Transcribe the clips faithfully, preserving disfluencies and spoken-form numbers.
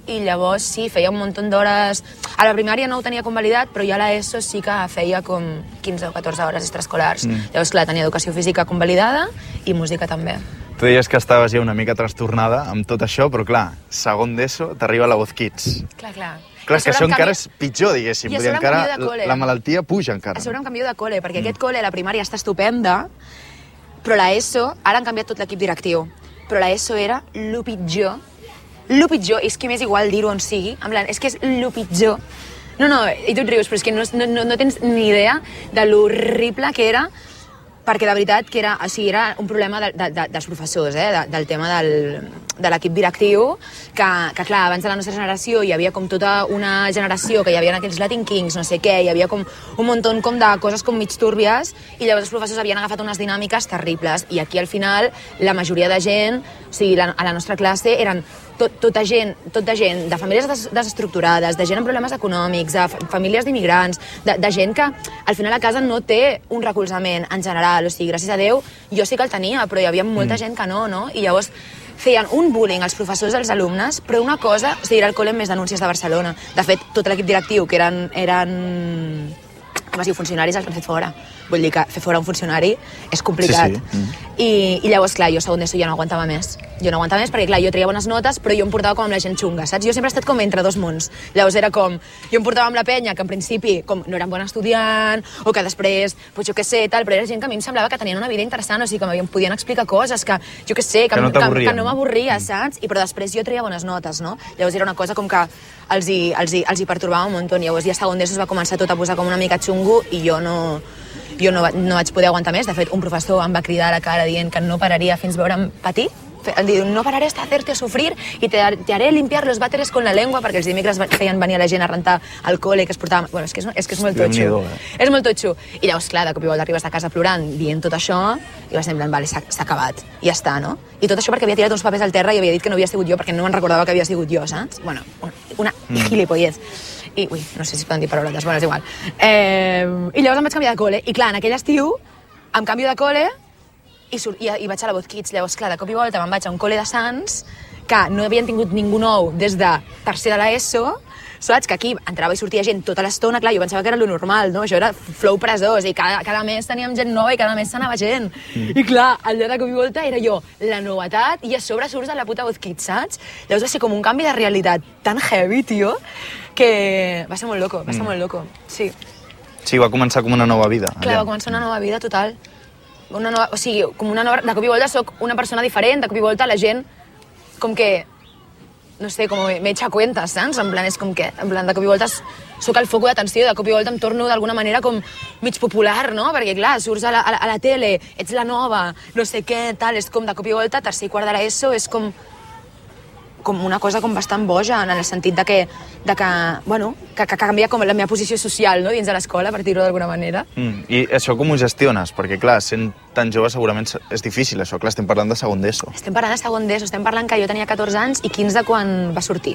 i llavors sí, feia un munt d'hores. A la primària no ho tenia convalidat, però ja a l'ESO sí que feia com quinze o catorze hores extraescolars. Mm. Llavors, clar, tenia educació física convalidada i música també. Tu deies que estaves ja una mica trastornada amb tot això, però clar, segon d'ESO t'arriba la Voz Kids. Clar, clar. Clar, és que això encara és pitjor, diguéssim. I a sobre em canvio de col·le. La malaltia puja encara. A sobre em canvio de col·le, perquè aquest col·le, la primària està estupenda, però l'ESO, ara han canviat tot l'equip directiu, però l'ESO era lo pitjor, lo pitjor, és que m'és igual dir-ho on sigui, en plan, és que és lo pitjor. No, no, i tu et rius, però és que no, no, no tens ni idea de lo horrible que era, perquè de veritat que era, o sigui, era un problema de, de, de, dels professors, eh? de, del tema del, de l'equip directiu, que, que clar, abans de la nostra generació hi havia com tota una generació que hi havia aquells Latin Kings, no sé què, hi havia com un munt com de coses com mig túrbies, i llavors els professors havien agafat unes dinàmiques terribles, i aquí al final la majoria de gent, o sigui, la, a la nostra classe eren tot, tota gent, tota gent de famílies des, desestructurades, de gent amb problemes econòmics, de famílies d'immigrants, de, de gent que al final a casa no té un recolzament en general, o sigui, gràcies a Déu, jo sí que el tenia, però hi havia molta mm. gent que no, no? I llavors feien un bullying als professors i als alumnes, però una cosa, o sigui, era el col·le amb més denúncies de Barcelona. De fet, tot l'equip directiu, que eren, eren com es diu, funcionaris, els han fet fora. Vull dir que fer fora un funcionari és complicat. Sí, sí. Mm. I, I llavors, clar, jo segon d'ESO ja no aguantava més. Jo no aguantava més perquè, clar, jo treia bones notes, però jo em portava com amb la gent xunga, saps? Jo sempre he estat com entre dos mons. Llavors era com, jo em portava amb la penya, que en principi com no era un bon estudiant, o que després, pues jo què sé, tal, però era gent que a mi em semblava que tenien una vida interessant, o sigui, que em podien explicar coses, que jo què sé, que, que no, que, que no m'avorria, saps? I però després jo treia bones notes, no? Llavors era una cosa com que els hi, els hi, els hi pertorbava un munt. Llavors ja a segon d'ESO es va començar tot a posar com una mica xungo i jo no... Jo no, no vaig poder aguantar més. De fet, un professor em va cridar a la cara dient que no pararia fins veure'm patir. Em diu, no pararé hasta hacerte sufrir y te, te haré limpiar los váteres con la lengua, perquè els dimecres feien venir a la gent a rentar al col·le, que es portava... Bueno, és que és, és, que és molt totxo. Eh? És molt totxo. I llavors, clar, de cop i volta arribes a casa plorant, dient tot això, i vas semblant, vale, s'ha acabat. I ja està, no? I tot això perquè havia tirat uns papers al terra i havia dit que no havia sigut jo, perquè no me'n recordava que havia sigut jo, saps? Bueno, una, una mm. gilipollez. I, ui, no sé si es poden dir parauletes, bueno, és igual. Eh, I llavors em vaig canviar de col·le, i clar, en aquell estiu em canvio de col·le i, sur, i, i vaig a la Voz Kids. Llavors, clar, de cop i volta me'n vaig a un col·le de Sants que no havien tingut ningú nou des de tercer de l'ESO, saps? Que aquí entrava i sortia gent tota l'estona, clar, jo pensava que era lo normal, no? Això era flow presós, i cada, cada mes teníem gent nova i cada mes s'anava gent. Mm. I clar, allò de cop i volta era jo, la novetat, i a sobre surts de la puta Voz Kids, saps? Llavors va ser com un canvi de realitat tan heavy, tio, que va ser molt loco, va ser mm. molt loco, sí. Sí, va començar com una nova vida. Clar, allà. Va començar una nova vida total. Una nova, o sigui, com una nova... De cop i volta soc una persona diferent, de cop i volta la gent com que... No sé, com m'he hecho cuenta, saps? En plan, és com que... En plan, de cop i volta soc el foco d'atenció, de cop i volta em torno d'alguna manera com mig popular, no? Perquè, clar, surts a la, a la, a la tele, ets la nova, no sé què, tal... És com, de cop i volta, tercer i quart de l'ESO, és com... com una cosa com bastant boja, en el sentit de que, de que bueno, que, que canvia com la meva posició social, no?, dins de l'escola, per dir-ho d'alguna manera. Mm. I això com ho gestiones? Perquè, clar, sent tan jove segurament és difícil, això. Clar, estem parlant de segon d'ESO. Estem parlant de segon d'ESO, estem parlant que jo tenia catorze anys i quinze quan va sortir.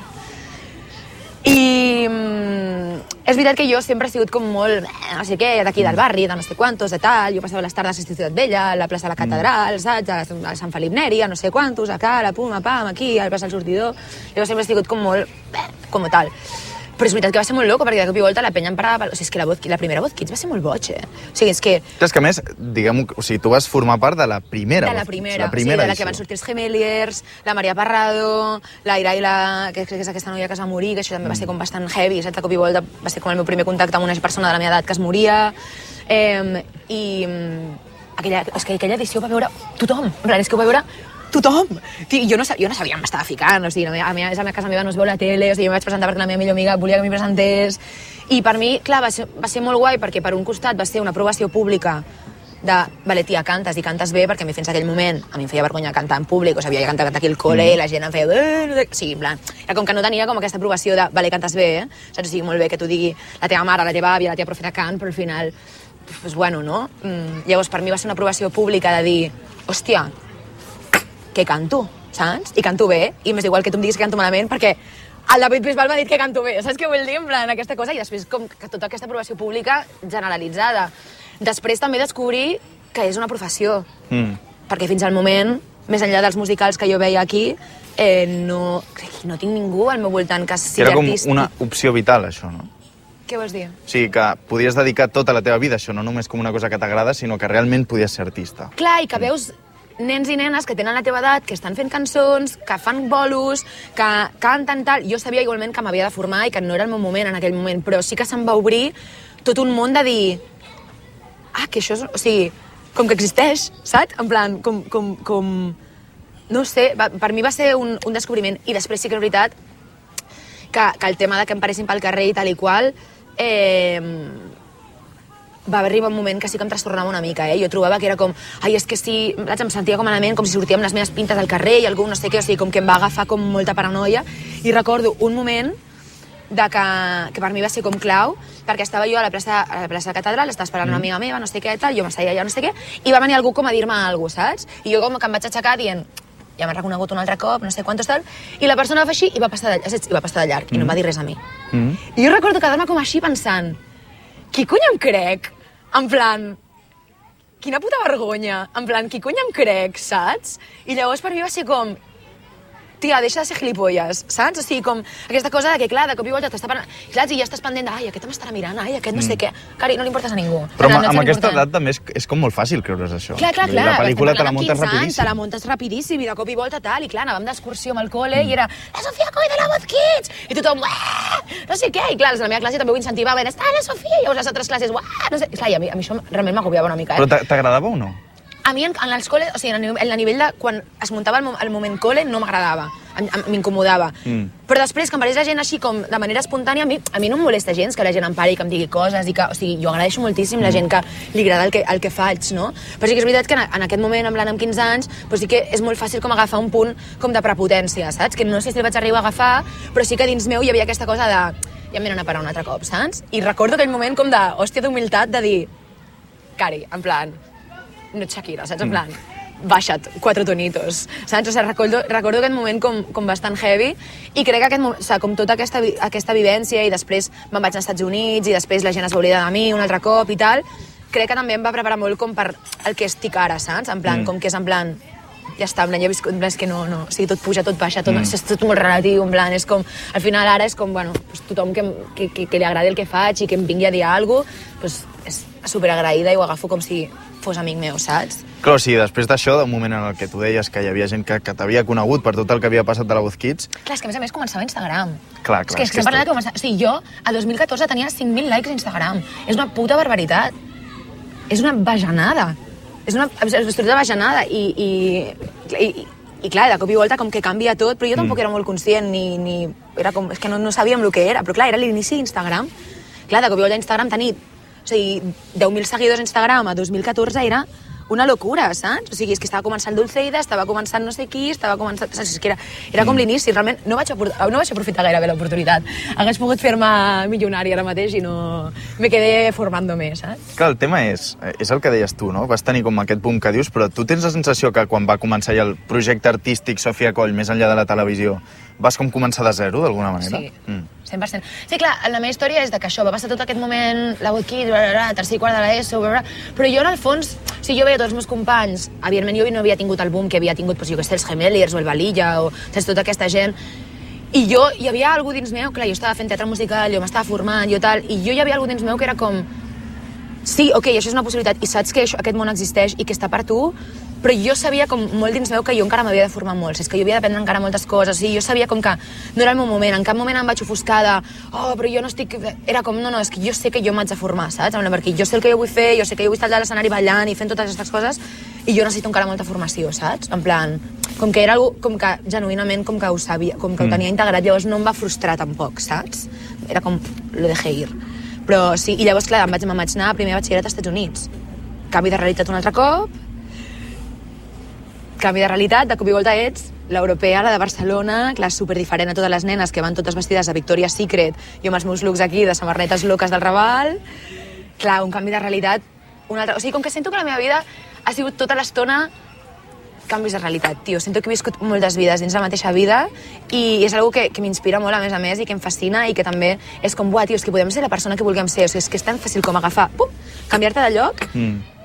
I mm, és veritat que jo sempre he sigut com molt, no sé què, d'aquí del barri, de no sé quantos, de tal, jo passava les tardes a Ciutat Vella, a la plaça de la Catedral, mm. saps, a Sant Felip Neri, a no sé quantos, acá, a la pum, a pam, aquí, al plaça del Sortidor, jo sempre he sigut com molt, com tal. Però és veritat que va ser molt loco, perquè de cop i volta la penya em parava... O sigui, és que la, voz, la primera Voz Kids va ser molt boig, eh? O sigui, és que... És que a més, diguem-ho, o sigui, tu vas formar part de la primera De la primera, la primera sí, de la que van sortir els Gemeliers, la Maria Parrado, la Iraila, que crec que és aquesta noia que es va morir, que això també mm. va ser com bastant heavy, saps? De cop i volta va ser com el meu primer contacte amb una persona de la meva edat que es moria. Eh, I aquella, és que aquella edició va veure tothom, en plan, és que ho va veure tothom! Tio, jo, no sabia, jo no sabia on m'estava ficant, o sigui, a, mi, a, mi, a casa meva no es veu la tele, o sigui, jo em vaig presentar perquè la meva millor amiga volia que m'hi presentés, i per mi, clar, va ser, va ser molt guai, perquè per un costat va ser una aprovació pública de, vale, tia, cantes, i cantes bé, perquè a mi fins aquell moment a mi em feia vergonya cantar en públic, o sigui, havia cantat aquí al col·le, mm. i la gent em feia... Eh, no sé, o sigui, en plan, era com que no tenia com aquesta aprovació de, vale, cantes bé, eh? Saps? O sigui, molt bé que t'ho digui la teva mare, la teva àvia, la teva profe de cant, però al final, pues bueno, no? Mm, llavors, per mi va ser una aprovació pública de dir, hòstia, que canto, saps? I canto bé, i m'és igual que tu em diguis que canto malament, perquè el David Bisbal m'ha dit que canto bé, saps què vull dir? En plan, aquesta cosa, i després com que tota aquesta aprovació pública generalitzada. Després també descobrir que és una professió, mm. perquè fins al moment més enllà dels musicals que jo veia aquí, eh, no, no tinc ningú al meu voltant que sigui Era com artístic. una opció vital, això, no? Què vols dir? O sigui, que podies dedicar tota la teva vida a això, no només com una cosa que t'agrada, sinó que realment podies ser artista. Clar, i que veus nens i nenes que tenen la teva edat, que estan fent cançons, que fan bolos, que canten tal... Jo sabia igualment que m'havia de formar i que no era el meu moment en aquell moment, però sí que se'm va obrir tot un món de dir... Ah, que això és... O sigui, com que existeix, saps? En plan, com... com, com no sé, va, per mi va ser un, un descobriment. I després sí que és veritat que, que el tema de que em paressin pel carrer i tal i qual... Eh, va arribar un moment que sí que em trastornava una mica, eh? Jo trobava que era com... Ai, és que si... Em sentia com malament, com si sortia amb les meves pintes al carrer i algú no sé què, o sigui, com que em va agafar com molta paranoia. I recordo un moment de que, que per mi va ser com clau, perquè estava jo a la plaça, a la plaça Catedral, estava esperant mm. una amiga meva, no sé què, tal, jo m'asseia allà, no sé què, i va venir algú com a dir-me alguna cosa, saps? I jo com que em vaig aixecar dient... Ja m'ha reconegut un altre cop, no sé quantos tal, i la persona va fer així i va passar de, i va passar de llarg, mm. i no em va dir res a mi. Mm. I jo recordo quedar-me com així pensant... Qui cony em crec? En plan, quina puta vergonya. En plan, qui cony em crec, saps? I llavors per mi va ser com... Tia, deixa de ser gilipolles, saps? O sigui, com aquesta cosa de que, clar, de cop i volta t'està parlant... Clar, i ja estàs pendent de, ai, aquest m'estarà mirant, ai, aquest no sé què... Cari, no li importes a ningú. Però amb, amb aquesta edat també és, és com molt fàcil creure's això. Clar, clar, clar. La pel·lícula te la muntes rapidíssim. Te la muntes rapidíssim i de cop i volta tal, i clar, anàvem d'excursió amb el col·le i era la Sofia Coll de la Voz Kids! I tothom, uah, no sé què, i clar, la meva classe també ho incentivava, està la Sofia, i llavors les altres classes, uah, no sé... Clar, i a mi, a mi això realment m'agobiava una mica, eh? Però t'agradava o no? A mi, en, en els col·les, o sigui, en el nivell de... Quan es muntava el, el moment col·le, no m'agradava, m'incomodava. Mm. Però després, que em pareix la gent així com de manera espontània, a mi, a mi no em molesta gens que la gent em pari i que em digui coses, i que, o sigui, jo agraeixo moltíssim mm. la gent que li agrada el que, el que faig, no? Però sí que és veritat que en, en aquest moment, en plan amb quinze anys, però sí que és molt fàcil com agafar un punt com de prepotència, saps? Que no sé si el vaig arribar a agafar, però sí que dins meu hi havia aquesta cosa de... Ja em venen a parar un altre cop, saps? I recordo aquell moment com de, hòstia, d'humilitat, de dir... Cari, en plan... No ets Shakira, saps? En plan, baixa't, quatre tonitos, saps? O sigui, recordo, recordo aquest moment com, com bastant heavy i crec que aquest moment, o sigui, com tota aquesta, aquesta vivència i després me'n vaig als Estats Units i després la gent es va oblidar de mi un altre cop i tal, crec que també em va preparar molt com per el que estic ara, saps? En plan, mm. com que és en plan... Ja està, en plan, ja he viscut, en plan, és que no, no, o sigui, tot puja, tot baixa, tot, mm. és tot molt relatiu, en plan, és com, al final ara és com, bueno, pues, tothom que, que, que, que li agradi el que faig i que em vingui a dir alguna cosa, pues, és superagraïda i ho agafo com si fos amic meu, saps? Clar, sí, després d'això, d'un moment en el que tu deies que hi havia gent que, que t'havia conegut per tot el que havia passat de la Voz Kids... Clar, és que a més a més començava Instagram. Clar, clar. És que, és que, és que, que començava... O sigui, jo a dos mil catorze tenia cinc mil likes a Instagram. És una puta barbaritat. És una bajanada. És una absoluta bajanada i, i, i, i clar, de cop i volta com que canvia tot, però jo tampoc mm. era molt conscient ni... ni era com, és que no, no sabíem el que era, però clar, era l'inici d'Instagram. Clar, de cop i volta Instagram tenir, o sigui, deu mil seguidors a Instagram a dos mil catorze era una locura, saps? O sigui, és que estava començant Dulceida, estava començant no sé qui, estava començant... O sigui, és que era, era com l'inici, realment no vaig, no vaig aprofitar gaire bé l'oportunitat. Hagués pogut fer-me milionària ara mateix i no... Me quedé formant-me, saps? Clar, el tema és, és el que deies tu, no? Vas tenir com aquest boom que dius, però tu tens la sensació que quan va començar ja el projecte artístic Sofia Coll, més enllà de la televisió, vas com començar de zero, d'alguna manera? Sí, mm. cent per cent. Sí, clar, la meva història és de que això va passar tot aquest moment, la Voz Kids, tercer i quart de l'ESO, però jo en el fons, o sigui, jo veia tots els meus companys, evidentment jo no havia tingut el boom que havia tingut, doncs, jo que sé, els Gemeliers o el Valilla, o saps, tota aquesta gent, i jo, hi havia algú dins meu, clar, jo estava fent teatre musical, jo m'estava formant, jo tal, i jo hi havia algú dins meu que era com, sí, ok, això és una possibilitat, i saps que això, aquest món existeix i que està per tu, però jo sabia com molt dins meu que jo encara m'havia de formar molt, és que jo havia d'aprendre encara moltes coses, o sigui, jo sabia com que no era el meu moment, en cap moment em vaig ofuscar de, oh, però jo no estic... Era com, no, no, és que jo sé que jo m'haig de formar, saps? Perquè jo sé el que jo vull fer, jo sé que jo vull estar a l'escenari ballant i fent totes aquestes coses, i jo necessito encara molta formació, saps? En plan, com que era algú, com que genuïnament com que ho sabia, com que ho tenia integrat, llavors no em va frustrar tampoc, saps? Era com, lo dejé ir. Però sí, i llavors, clar, em vaig, me'n vaig anar a primer batxillerat als Estats Units. Canvi de realitat un altre cop, canvi de realitat, de cop i volta ets l'europea, la de Barcelona, clar, superdiferent a totes les nenes que van totes vestides de Victoria's Secret, jo amb els meus looks aquí de samarretes loques del Raval, clar, un canvi de realitat, un altre... O sigui, com que sento que la meva vida ha sigut tota l'estona canvis de realitat, tio. Sento que he viscut moltes vides dins la mateixa vida i és una que, que m'inspira molt, a més a més, i que em fascina i que també és com, buah, tio, és que podem ser la persona que vulguem ser. O sigui, és que és tan fàcil com agafar, pum, canviar-te de lloc mm. i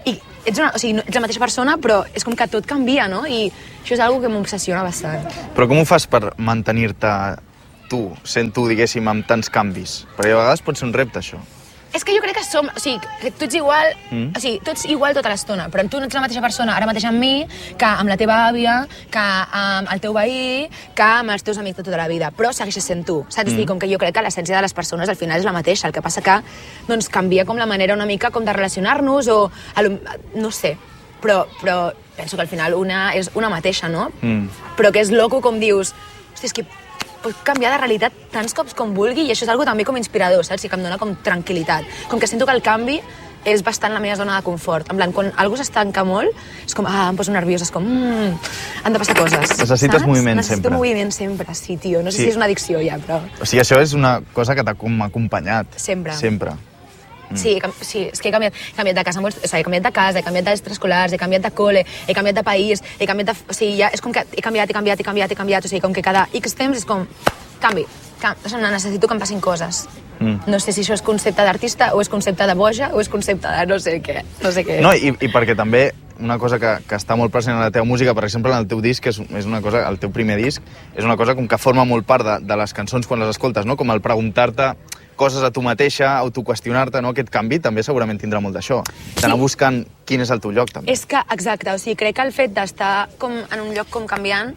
ets, una, o sigui, ets la mateixa persona, però és com que tot canvia, no? I això és una cosa que m'obsessiona bastant. Però com ho fas per mantenir-te tu, sent tu, diguéssim, amb tants canvis? Perquè a vegades pot ser un repte, això. És que jo crec que som... O sigui, que tu ets igual... Mm. O sigui, tu ets igual tota l'estona, però tu no ets la mateixa persona ara mateix amb mi que amb la teva àvia, que amb el teu veí, que amb els teus amics de tota la vida. Però segueixes sent tu, saps? Mm. I com que jo crec que l'essència de les persones al final és la mateixa. El que passa que doncs, canvia com la manera una mica com de relacionar-nos o... No sé, però, però penso que al final una és una mateixa, no? Mm. Però que és loco com dius... Hosti, és que pot canviar de realitat tants cops com vulgui i això és algo també com inspirador, saps? I que em dona com tranquil·litat. Com que sento que el canvi és bastant la meva zona de confort. En plan, quan algú s'estanca molt, és com, ah, em poso nerviosa, és com, mmm, han de passar coses. Necessites saps? moviment Necessito sempre. Necessito moviment sempre, sí, tio. No sé sí. si és una addicció ja, però... O sigui, això és una cosa que t'ha acompanyat. Sempre. Sempre. Mm. Sí, sí, és que he canviat, he canviat de casa, o sigui, he canviat de casa, he canviat d'extraescolars, he canviat de col·le, he canviat de país, he canviat de... O sigui, ja és com que he canviat, he canviat, he canviat, he canviat, o sigui, com que cada X temps és com... Canvi, canvi. O sigui, necessito que em passin coses. Mm. No sé si això és concepte d'artista, o és concepte de boja, o és concepte de no sé què. No sé què. No, i, i perquè també una cosa que, que està molt present en la teva música, per exemple, en el teu disc, és, és una cosa, el teu primer disc, és una cosa com que forma molt part de, de les cançons quan les escoltes, no? Com el preguntar-te coses a tu mateixa, autoqüestionar-te, no? Aquest canvi també segurament tindrà molt d'això. D'anar sí. buscant quin és el teu lloc, també. És que, exacte, o sigui, crec que el fet d'estar com en un lloc com canviant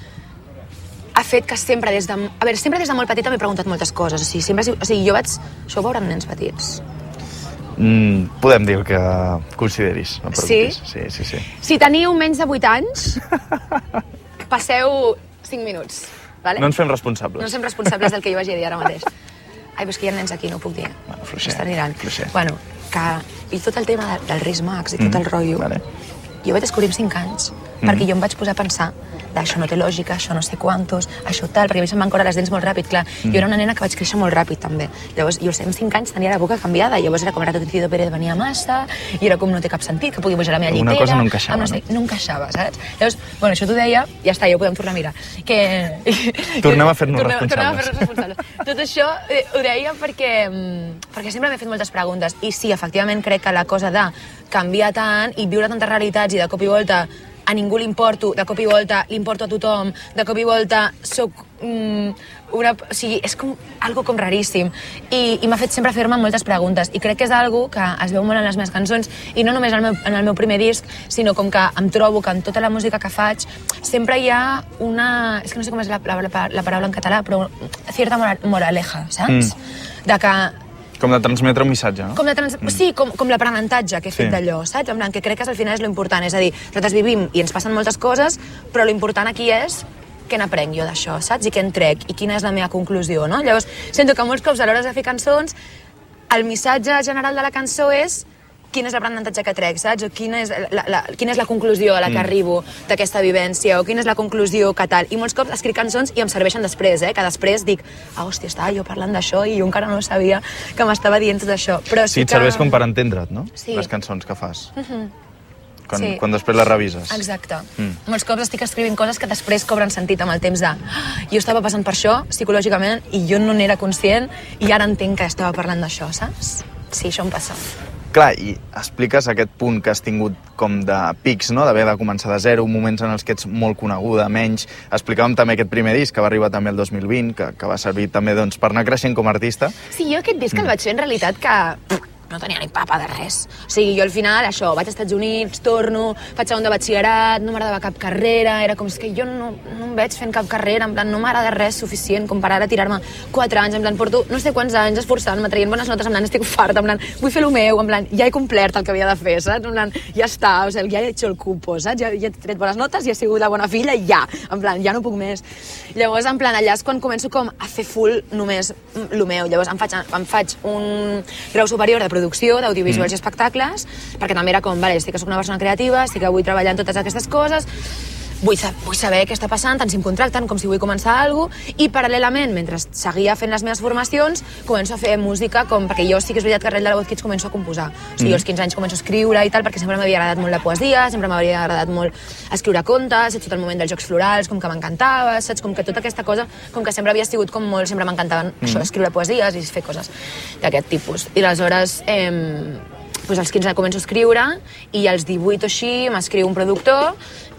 ha fet que sempre des de... A veure, sempre des de molt petita m'he preguntat moltes coses, o sigui, sempre... O sigui, jo vaig... Això ho veurem nens petits. Mm, podem dir el que consideris, no preguntis. Sí? Sí, sí, sí. Si teniu menys de vuit anys, passeu cinc minuts, vale? No ens fem responsables. No ens fem responsables del que jo vagi a dir ara mateix. Ai, però és que hi ha nens aquí, no ho puc dir. Bueno, fluixer, fluixer. Bueno, que... I tot el tema del Reis Mags i tot mm, el rotllo... Vale. Jo vaig descobrir amb cinc anys, mm. perquè jo em vaig posar a pensar d'això no té lògica, això no sé quantos, això tal, perquè a mi se'm van córrer les dents molt ràpid, clar. Mm. Jo era una nena que vaig créixer molt ràpid, també. Llavors, jo amb cinc anys tenia la boca canviada, i llavors era com Renato Ticido Pérez venia massa, i era com no té cap sentit, que pugui pujar a la meva llitera... Una cosa no encaixava, no? Sé, no encaixava, saps? Llavors, bueno, això t'ho deia, ja està, ja ho podem tornar a mirar. Que... Tornem a fer-nos responsables. Tornem a fer-nos responsables. Tot això eh, ho deia perquè, perquè sempre m'he fet moltes preguntes, i sí, efectivament crec que la cosa de canviar tant i viure tantes realitats i de cop i volta a ningú li importo, de cop i volta li importo a tothom, de cop i volta soc mm, una... O sigui, és com algo com raríssim. I, i m'ha fet sempre fer-me moltes preguntes. I crec que és algo que es veu molt en les meves cançons, i no només en el meu, en el meu primer disc, sinó com que em trobo que en tota la música que faig sempre hi ha una... És que no sé com és la, la, la paraula en català, però cierta moraleja, saps? Mm. De que... Com de transmetre un missatge, no? Com de trans... mm. Sí, com, com l'aprenentatge que he fet sí. d'allò, saps? En plan, que crec que al final és l'important. És a dir, nosaltres vivim i ens passen moltes coses, però l'important aquí és què n'aprenc jo d'això, saps? I què en trec, i quina és la meva conclusió, no? Llavors, sento que molts cops a l'hora de fer cançons, el missatge general de la cançó és quin és l'aprenentatge que trec, saps? O quina és la, la, quina és la conclusió a la que mm. arribo d'aquesta vivència, o quina és la conclusió que tal. I molts cops escric cançons i em serveixen després, eh? Que després dic, ah, hòstia, estava jo parlant d'això i jo encara no sabia que m'estava dient tot això. Però sí, sí et que... serveix com per entendre't, no? Sí. Les cançons que fas. Uh-huh. Quan, sí. quan després les revises. Exacte. Mm. Molts cops estic escrivint coses que després cobren sentit amb el temps de ah, jo estava passant per això, psicològicament, i jo no n'era conscient, i ara entenc que estava parlant d'això, saps? Sí, això em passa. Clar, i expliques aquest punt que has tingut com de pics, no? D'haver de començar de zero, moments en els que ets molt coneguda, menys. Explicàvem també aquest primer disc, que va arribar també el dos mil vint, que, que va servir també doncs, per anar creixent com a artista. Sí, jo aquest disc mm. el vaig fer en realitat que no tenia ni papa de res. O sigui, jo al final, això, vaig als Estats Units, torno, faig segon de batxillerat, no m'agradava cap carrera, era com, és que jo no, no em veig fent cap carrera, en plan, no m'agrada res suficient com per ara tirar-me quatre anys, en plan, porto no sé quants anys esforçant-me, traient bones notes, en plan, estic farta, en plan, vull fer el meu, en plan, ja he complert el que havia de fer, saps? En plan, ja està, o sigui, ja he hecho el cupo, saps? Ja, ja he tret bones notes, ja he sigut la bona filla, ja, en plan, ja no puc més. Llavors, en plan, allà és quan començo com a fer full només el meu. Llavors, em faig, em faig un grau superior de producció, d'audiovisuals mm. i espectacles, perquè també era com, vale, estic que soc una persona creativa, estic avui treballant totes aquestes coses, vull, vull saber què està passant, tant si em contracten com si vull començar alguna cosa, i paral·lelament, mentre seguia fent les meves formacions, començo a fer música, com, perquè jo sí que és veritat que arrel de la Voz Kids començo a composar. O sigui, mm. jo als quinze anys començo a escriure i tal, perquè sempre m'havia agradat molt la poesia, sempre m'havia agradat molt escriure contes, saps, tot el moment dels jocs florals, com que m'encantava, saps, com que tota aquesta cosa, com que sempre havia sigut com molt, sempre m'encantaven mm. això, escriure poesies i fer coses d'aquest tipus. I aleshores, eh, pues als quinze començo a escriure i als divuit o així m'escriu un productor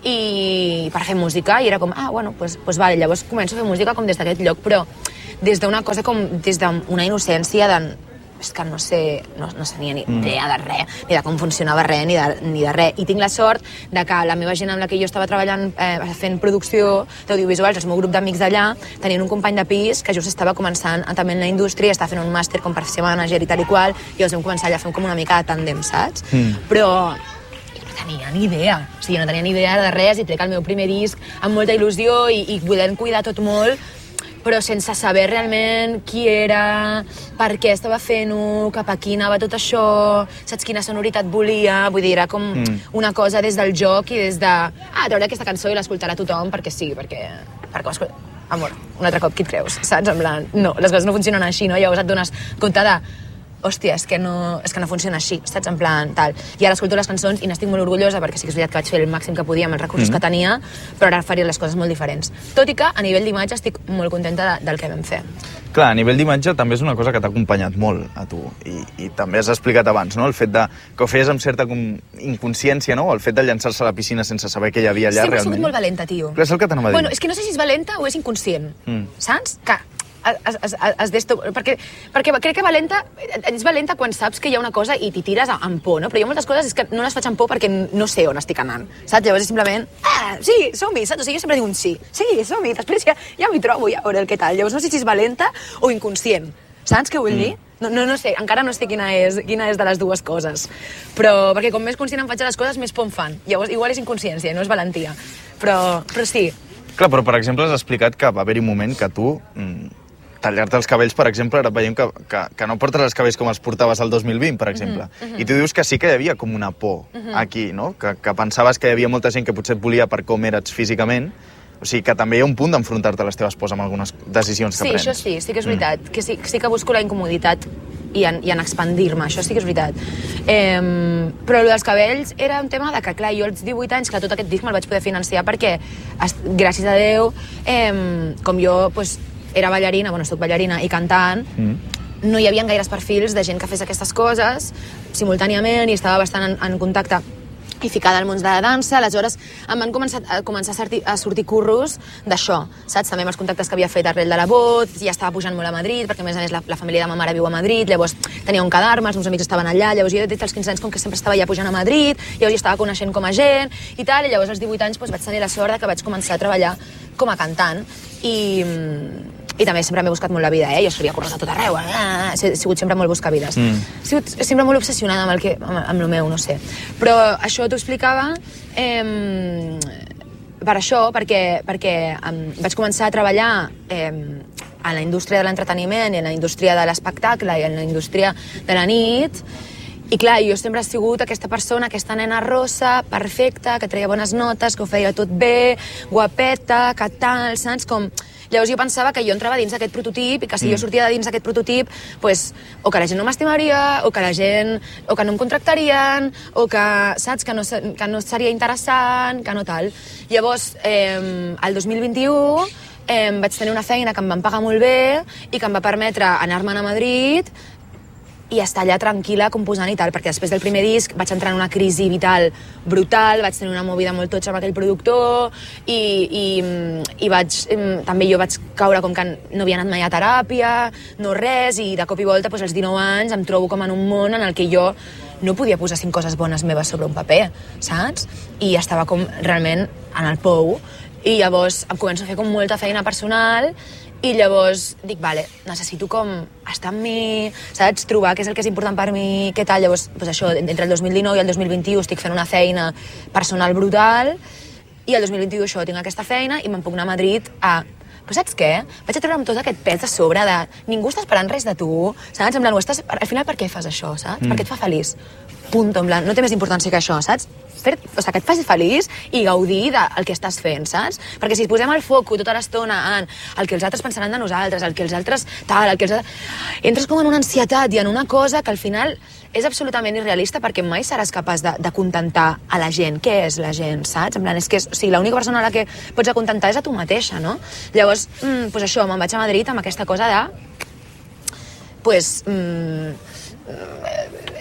i per fer música i era com, ah, bueno, pues, pues vale, llavors començo a fer música com des d'aquest lloc, però des d'una cosa com, des d'una innocència de, és que no sé, no, no tenia ni idea de res, ni de com funcionava res, ni de, ni de res, i tinc la sort de que la meva gent amb la que jo estava treballant eh, fent producció d'audiovisuals, el meu grup d'amics d'allà, tenien un company de pis que just estava començant a, també en la indústria, estava fent un màster com per ser manager i tal i qual, i llavors vam començar allà a fer com una mica de tàndem, saps? Mm. Però no tenia ni idea, o sigui, no tenia ni idea de res i trec el meu primer disc amb molta il·lusió i, i podent cuidar tot molt, però sense saber realment qui era, per què estava fent-ho, cap a qui anava tot això, saps quina sonoritat volia, vull dir, era com mm. una cosa des del joc i des de, ah, trauré aquesta cançó i l'escoltarà tothom perquè sí, perquè, perquè amor, un altre cop qui et creus, saps? En plan, no, les coses no funcionen així, no? Llavors et dones compte de, hòstia, és que no, és que no funciona així, saps? En plan, tal. I ara escolto les cançons i n'estic molt orgullosa perquè sí que és veritat que vaig fer el màxim que podia amb els recursos mm-hmm. que tenia, però ara faria les coses molt diferents. Tot i que a nivell d'imatge estic molt contenta de, del que vam fer. Clar, a nivell d'imatge també és una cosa que t'ha acompanyat molt a tu i, i també has explicat abans, no? El fet de, que ho feies amb certa com, inconsciència, no? El fet de llançar-se a la piscina sense saber què hi havia allà, sí, realment. Sí, he sigut molt valenta, tio. Clar, és el que t'anava a dir. Bueno, és que no sé si és valenta o és inconscient, mm. saps? Que es, es, es desto... perquè, perquè crec que valenta, ets valenta quan saps que hi ha una cosa i t'hi tires amb por, no? Però hi ha moltes coses és que no les faig amb por perquè no sé on estic anant, saps? Llavors és simplement, ah, sí, som-hi, saps? O sigui, jo sempre dic un sí, sí, som-hi, després ja, ja m'hi trobo, ja veure el que tal. Llavors no sé si és valenta o inconscient, saps què vull dir? No, no, no sé, encara no sé quina és, quina és de les dues coses. Però, perquè com més conscient em faig de les coses, més por em fan. Llavors, igual és inconsciència, no és valentia. Però, però sí. Clar, però per exemple has explicat que va haver-hi un moment que tu... Mm, tallar-te els cabells, per exemple, ara veiem que, que, que no portes els cabells com els portaves el dos mil vint, per exemple. Uh-huh, uh-huh. I tu dius que sí que hi havia com una por uh-huh. aquí, no? Que, que pensaves que hi havia molta gent que potser et volia per com eres físicament. O sigui, que també hi ha un punt d'enfrontar-te a les teves pors amb algunes decisions que sí, prens. Sí, això sí, sí que és veritat. Mm. Que sí, sí que busco la incomoditat i en, i en expandir-me, això sí que és veritat. Eh, però el dels cabells era un tema de que, clar, jo als divuit anys, que tot aquest disc me'l vaig poder financiar perquè, gràcies a Déu, eh, com jo, pues, era ballarina, bueno, soc ballarina i cantant, mm. no hi havia gaires perfils de gent que fes aquestes coses simultàniament i estava bastant en, en contacte i ficada al món de la dansa, aleshores em van començar a, començar a, sortir, a sortir curros d'això, saps? També amb els contactes que havia fet arrel de la Voz, ja estava pujant molt a Madrid, perquè a més a més la, la família de ma mare viu a Madrid, llavors tenia on quedar-me, els meus amics estaven allà, llavors jo des dels quinze anys com que sempre estava ja pujant a Madrid, llavors jo estava coneixent com a gent i tal, i llavors als divuit anys doncs, vaig tenir la sort de que vaig començar a treballar com a cantant i... I també sempre m'he buscat molt la vida, eh? Jo sabia córrer a tot arreu, eh? He sigut sempre molt buscavides. Mm. He sigut sempre molt obsessionada amb el, que, amb, amb el meu, no sé. Però això t'ho explicava eh, per això, perquè, perquè eh, vaig començar a treballar eh, a la indústria de l'entreteniment i en la indústria de l'espectacle i en la indústria de la nit. I clar, jo sempre he sigut aquesta persona, aquesta nena rossa, perfecta, que treia bones notes, que ho feia tot bé, guapeta, que tal, saps? Com... Llavors jo pensava que jo entrava dins d'aquest prototip i que si mm. jo sortia de dins d'aquest prototip, pues, o que la gent no m'estimaria, o que la gent... o que no em contractarien, o que, saps, que no, que no seria interessant, que no tal. Llavors, eh, el dos mil vint-i-u eh, vaig tenir una feina que em van pagar molt bé i que em va permetre anar-me'n a Madrid i estar allà tranquil·la composant i tal, perquè després del primer disc vaig entrar en una crisi vital brutal, vaig tenir una movida molt totxa amb aquell productor i, i, i vaig, també jo vaig caure com que no havia anat mai a teràpia, no res, i de cop i volta doncs, als dinou anys em trobo com en un món en el que jo no podia posar cinc coses bones meves sobre un paper, saps? I estava com realment en el pou, i llavors em començo a fer com molta feina personal. I llavors dic, vale, necessito com estar amb mi, saps? Trobar què és el que és important per mi, què tal. Llavors, doncs això, entre el dos mil dinou i el dos mil vint-i-u estic fent una feina personal brutal i el dos mil vint-i-u això, tinc aquesta feina i me'n puc anar a Madrid a... Però saps què? Vaig a treure amb tot aquest pes de sobre de... Ningú està esperant res de tu, saps? En plan, estàs... Al final, per què fas això, saps? Mm. Perquè et fa feliç. Punto, en plan, no té més importància que això, saps? Fer, o sigui, que et faci feliç i gaudir del que estàs fent, saps? Perquè si posem el foco tota l'estona en el que els altres pensaran de nosaltres, el que els altres tal, el que els altres... Entres com en una ansietat i en una cosa que al final és absolutament irrealista perquè mai seràs capaç de, de contentar a la gent. Què és la gent, saps? En plan, és que és, o sigui, l'única persona a la que pots acontentar és a tu mateixa, no? Llavors, mm, pues això, me'n vaig a Madrid amb aquesta cosa de... Pues... Mm,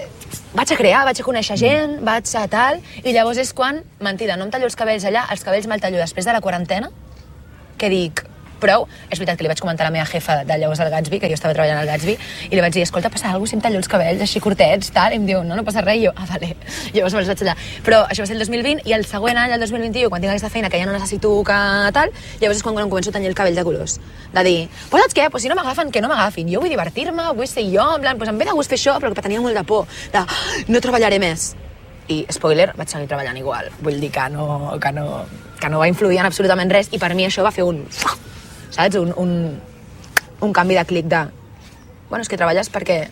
vaig a crear, vaig a conèixer gent, vaig a tal, i llavors és quan, mentida, no em tallo els cabells allà, els cabells me'l tallo després de la quarantena, que dic, prou. És veritat que li vaig comentar a la meva jefa de llavors al Gatsby, que jo estava treballant al Gatsby, i li vaig dir, escolta, passa alguna cosa si em tallo els cabells així curtets, tal, i em diu, no, no passa res, i jo, ah, vale. Llavors me'ls vaig tallar. Però això va ser el dos mil vint, i el següent any, el dos mil vint-i-u, quan tinc aquesta feina que ja no necessito que tal, llavors és quan em començo a tenir el cabell de colors. De dir, pues saps què? Pues si no m'agafen, que no m'agafin. Jo vull divertir-me, vull ser jo, en plan, pues em ve de gust fer això, però que tenia molt de por, de, no treballaré més. I, spoiler, vaig seguir treballant igual. Vull dir que no, que no, que no va influir en absolutament res, i per mi això va fer un... saps? Un, un, un canvi de clic de... Bueno, és que treballes perquè...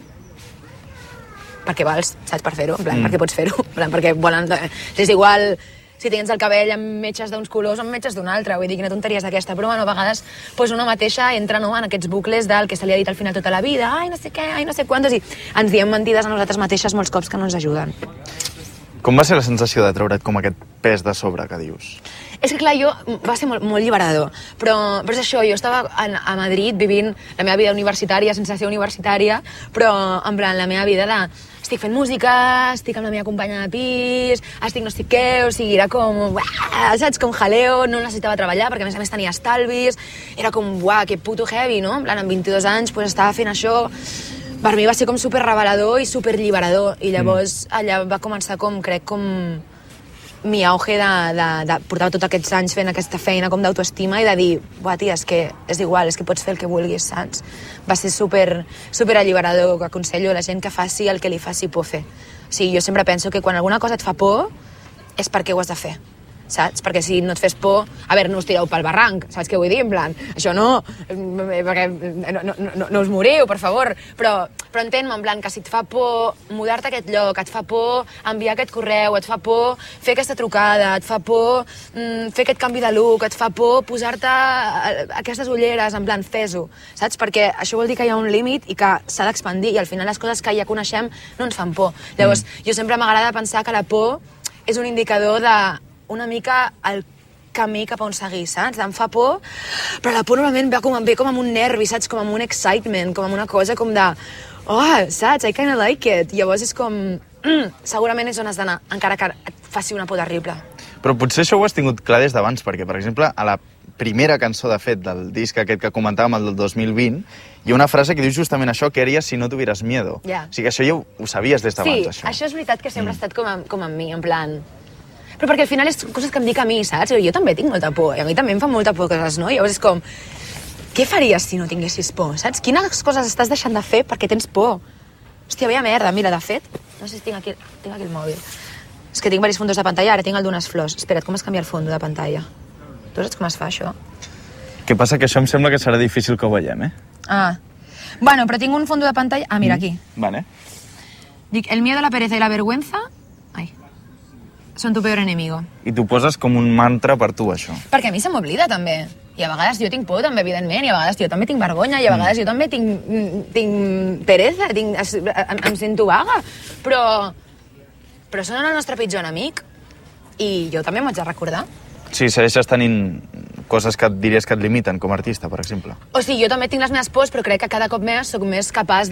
perquè vals, saps? Per fer-ho, en plan, mm. perquè pots fer-ho, en plan, perquè volen... És igual si tens el cabell amb metges d'uns colors o amb metges d'un altre, vull dir, quina tonteria és aquesta, però bueno, a vegades pues, una mateixa entra no, en aquests bucles del que se li ha dit al final tota la vida, ai, no sé què, ai, no sé quantes, i ens diem mentides a nosaltres mateixes molts cops que no ens ajuden. Com va ser la sensació de treure't com aquest pes de sobre que dius? És que clar, jo va ser molt, molt lliberador, però, però és això, jo estava a, a Madrid vivint la meva vida universitària sense ser universitària, però en plan la meva vida de estic fent música, estic amb la meva companya de pis, estic no estic què, o sigui, era com, uah, saps, com jaleo, no necessitava treballar perquè a més a més tenia estalvis, era com, uah, que puto heavy, no? En plan, amb vint-i-dos anys pues, estava fent això. Per mi va ser com super revelador i super lliberador, i llavors mm. allà va començar com, crec, com mi auge de, de, de portar tots aquests anys fent aquesta feina com d'autoestima i de dir, buah, tia, és que és igual, és que pots fer el que vulguis, saps? Va ser super, super alliberador, que aconsello a la gent que faci el que li faci por fer. O sigui, jo sempre penso que quan alguna cosa et fa por és perquè ho has de fer, saps? Perquè si no et fes por... A veure, no us tireu pel barranc, saps què vull dir? En plan, això no, perquè no, no, no, no us moriu, per favor, però, però entén-me, en plan, que si et fa por mudar-te a aquest lloc, et fa por enviar aquest correu, et fa por fer aquesta trucada, et fa por mm, fer aquest canvi de look, et fa por posar-te aquestes ulleres, en plan, fes-ho, saps? Perquè això vol dir que hi ha un límit i que s'ha d'expandir, i al final les coses que ja coneixem no ens fan por. Llavors, mm. jo sempre m'agrada pensar que la por és un indicador de una mica el camí cap a on seguir, saps? Em fa por, però la por normalment ve com, ve com amb un nervi, saps? Com amb un excitement, com amb una cosa com de... Oh, saps? I kinda like it. Llavors és com... Mm, segurament és on has d'anar, encara que et faci una por terrible. Però potser això ho has tingut clar des d'abans, perquè, per exemple, a la primera cançó, de fet, del disc aquest que comentàvem, el del dos mil vint, hi ha una frase que diu justament això, que haries si no tuvieras miedo. Yeah. O sigui que això ja ho, ho sabies des d'abans, sí, això. Sí, això és veritat que sempre mm. ha estat com, a, com amb mi, en plan... Però perquè al final és coses que em dic a mi, saps? Jo també tinc molta por, i a mi també em fa molta por coses, no? I llavors és com, què faries si no tinguessis por, saps? Quines coses estàs deixant de fer perquè tens por? Hòstia, veia merda, mira, de fet, no sé si tinc aquí, tinc aquí el mòbil. És que tinc diversos fondos de pantalla, ara tinc el d'unes flors. Espera't, com es canvia el fondo de pantalla? Tu saps com es fa, això? Què passa? Que això em sembla que serà difícil que ho veiem, eh? Ah, bueno, però tinc un fondo de pantalla... Ah, mira, aquí. Mm. Vale. Dic, el miedo, la pereza i la vergüenza... Ai... Són tu peor enemigo. I tu poses com un mantra per tu, això. Perquè a mi se m'oblida, també. I a vegades jo tinc por, també, evidentment, i a vegades jo també tinc vergonya, i a vegades mm. jo també tinc, tinc pereza, tinc, em, em sento vaga. Però, però són el nostre pitjor enemic. I jo també m'ho haig de recordar. Sí, segueixes tenint coses que et diries que et limiten com a artista, per exemple. O sigui, jo també tinc les meves pors, però crec que cada cop més soc més capaç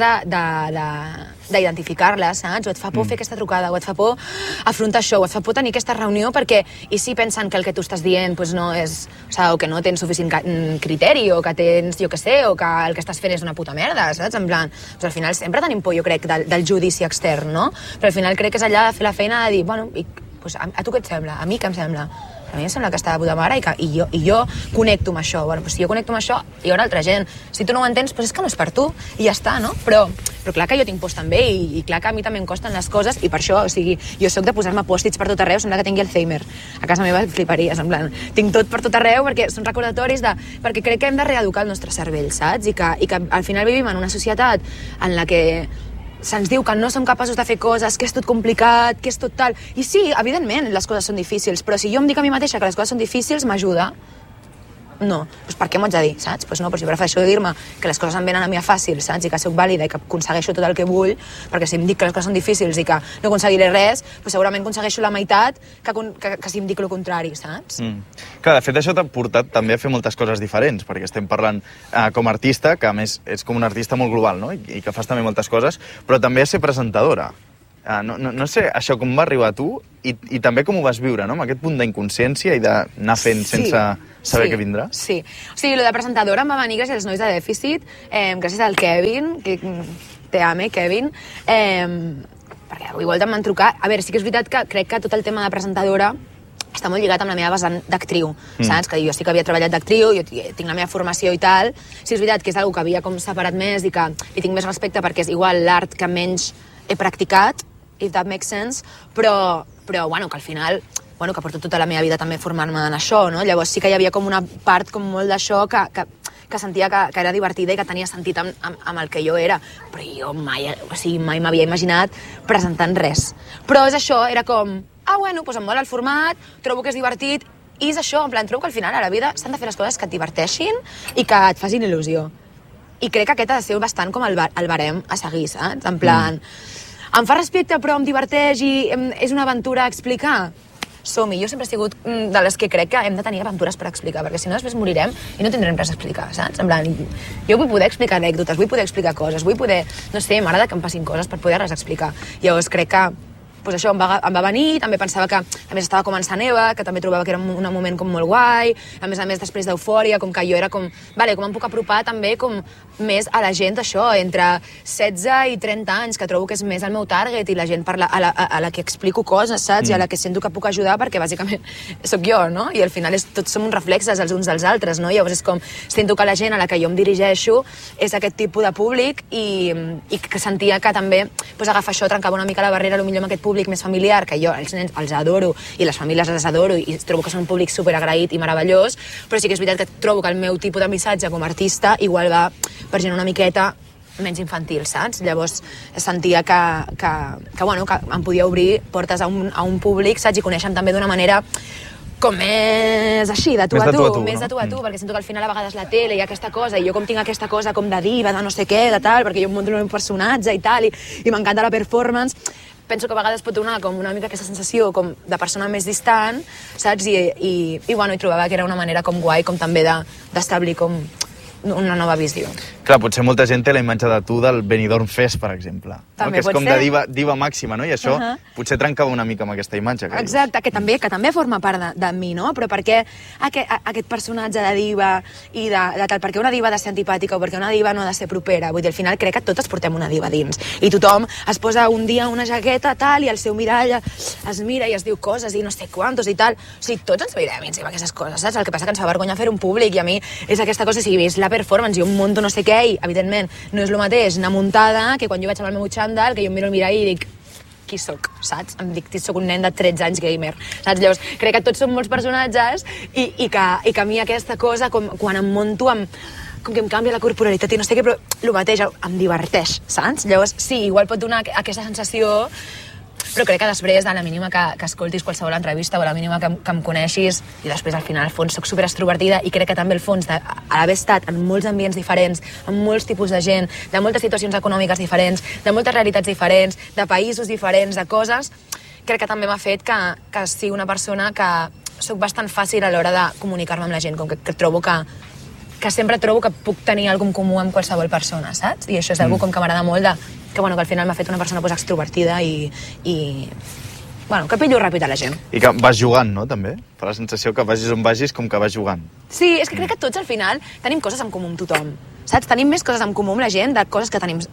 d'identificar-les, saps? O et fa por mm. fer aquesta trucada, o et fa por afrontar això, o et fa por tenir aquesta reunió, perquè, i si pensen que el que tu estàs dient pues, no és, o, sigui, o que no tens suficient criteri, o que tens, jo què sé, o que el que estàs fent és una puta merda, saps? En plan, doncs al final sempre tenim por, jo crec, del, del judici extern, no? Però al final crec que és allà de fer la feina de dir, bueno, i, pues, a, a tu què et sembla? A mi què em sembla? A mi em sembla que està de puta mare i, que, i, jo, i jo connecto amb això. Bueno, pues si jo connecto amb això, hi haurà altra gent. Si tu no ho entens, pues és que no és per tu i ja està, no? Però, però clar que jo tinc pors també i, i clar que a mi també em costen les coses i per això, o sigui, jo sóc de posar-me pòstits per tot arreu, sembla que tingui Alzheimer. A casa meva fliparies, en plan, tinc tot per tot arreu perquè són recordatoris de... Perquè crec que hem de reeducar el nostre cervell, saps? I que, i que al final vivim en una societat en la que se'ns diu que no som capaços de fer coses, que és tot complicat, que és tot tal... I sí, evidentment, les coses són difícils, però si jo em dic a mi mateixa que les coses són difícils, m'ajuda. No, doncs per què m'ho haig de dir, saps? Doncs no, però si prefereixo dir-me que les coses em venen a mi a fàcil, saps? I que soc vàlida i que aconsegueixo tot el que vull, perquè si em dic que les coses són difícils i que no aconseguiré res, doncs segurament aconsegueixo la meitat que, que, que si em dic el contrari, saps? Mm. Clar, de fet, això t'ha portat també a fer moltes coses diferents, perquè estem parlant eh, com a artista, que a més ets com un artista molt global, no? I, i que fas també moltes coses, però també a ser presentadora. Uh, no, no, no sé això com va arribar a tu i, i també com ho vas viure, no? Amb aquest punt d'inconsciència i d'anar fent sí, sense saber sí, què vindrà. Sí, o sigui, lo de presentadora em va venir gràcies als nois de Dèficit, eh, gràcies al Kevin, que te ame, Kevin, eh, perquè igual em van trucar. A veure, sí que és veritat que crec que tot el tema de presentadora està molt lligat amb la meva vessant d'actriu, mm. saps? Que jo sí que havia treballat d'actriu, jo tinc la meva formació i tal. Sí, és veritat que és una cosa que havia com separat més i que li tinc més respecte perquè és igual l'art que menys he practicat, if that makes sense, però, però bueno, que al final, bueno, que porto tota la meva vida també formant-me en això, no? Llavors sí que hi havia com una part com molt d'això que, que, que sentia que, que era divertida i que tenia sentit amb, amb, amb el que jo era, però jo mai, o sigui, mai m'havia imaginat presentant res. Però és això, era com, ah, bueno, doncs em mola el format, trobo que és divertit, i és això, en plan, trobo que al final a la vida s'han de fer les coses que et diverteixin i que et facin il·lusió. I crec que aquest ha de ser bastant com el, el barem a seguir, saps? En plan... Mm. Em fa respecte, però em diverteix i és una aventura a explicar. Som-hi. Jo sempre he sigut de les que crec que hem de tenir aventures per explicar, perquè si no després morirem i no tindrem res a explicar, saps? En plan, jo vull poder explicar anècdotes, vull poder explicar coses, vull poder... No sé, m'agrada que em passin coses per poder res explicar. Llavors crec que pues això em va, em va venir, també pensava que a més estava començant Eva, que també trobava que era un, un moment com molt guai, a més a més després d'Eufòria, com que jo era com, vale, com em puc apropar també com més a la gent això, entre setze i trenta anys, que trobo que és més el meu target i la gent per la, a, la, a la que explico coses, saps? Mm. I a la que sento que puc ajudar perquè bàsicament sóc jo, no? I al final és, tots som uns reflexes els uns dels altres, no? Llavors és com, sento que la gent a la que jo em dirigeixo és aquest tipus de públic i, i que sentia que també pues, agafar això, trencava una mica la barrera, potser amb aquest públic més familiar, que jo els nens els adoro i les famílies les adoro i trobo que són un públic superagraït i meravellós, però sí que és veritat que trobo que el meu tipus de missatge com a artista igual va per gent una miqueta menys infantil, saps? Llavors sentia que, que, que, bueno, que em podia obrir portes a un, a un públic, saps? I conèixer també d'una manera com més així, de tu a tu, tu, més de tu a tu, perquè sento que al final a vegades la tele hi ha aquesta cosa, i jo com tinc aquesta cosa com de diva, de no sé què, de tal, perquè jo em munto el meu personatge i tal, i, i m'encanta la performance, penso que a vegades pot donar com una mica aquesta sensació com de persona més distant, saps? I, i, i, bueno, i trobava que era una manera com guai, com també d'establir com una nova visió. Clar, potser molta gent té la imatge de tu del Benidorm Fest, per exemple. També no? Que és pot com ser. de diva, diva màxima, no? I això uh -huh. potser trencava una mica amb aquesta imatge. Que exacte, que també, que també forma part de, de mi, no? Però per què aquest, aquest personatge de diva i de, de tal, per què una diva ha de ser antipàtica o per què una diva no ha de ser propera? Vull dir, al final crec que totes portem una diva dins. I tothom es posa un dia una jaqueta, tal, i el seu mirall es mira i es diu coses i no sé quantos i tal. O sigui, tots ens veiem i ens diu aquestes coses, saps? El que passa que ens fa vergonya fer un públic i a mi és aquesta cosa, si és la performance, jo em munto no sé què i, evidentment, no és el mateix anar muntada que quan jo vaig amb el meu xandall, que jo em miro al mirall i dic qui sóc, saps? Em dic que sóc un nen de tretze anys gamer, saps? Llavors, crec que tots som molts personatges i, i, que, i que a mi aquesta cosa, com, quan em monto amb com que em canvia la corporalitat i no sé què, però el mateix em diverteix, saps? Llavors, sí, igual pot donar aquesta sensació, però crec que després, a la mínima que, que escoltis qualsevol entrevista o a la mínima que, que em coneixis, i després al final al fons soc super extrovertida i crec que també al fons d'haver estat en molts ambients diferents, amb molts tipus de gent, de moltes situacions econòmiques diferents, de moltes realitats diferents, de països diferents, de coses, crec que també m'ha fet que, que sigui una persona que soc bastant fàcil a l'hora de comunicar-me amb la gent, com que, que trobo que que sempre trobo que puc tenir alguna cosa en comú amb qualsevol persona, saps? I això és algo com que m'agrada molt de... que, bueno, que al final m'ha fet una persona pues, extrovertida i, i... bueno, que pillo ràpid a la gent. I que vas jugant, no, també? Fa la sensació que vagis on vagis com que vas jugant. Sí, és que crec que tots al final tenim coses en comú amb tothom, saps? Tenim més coses en comú amb la gent de coses que tenim...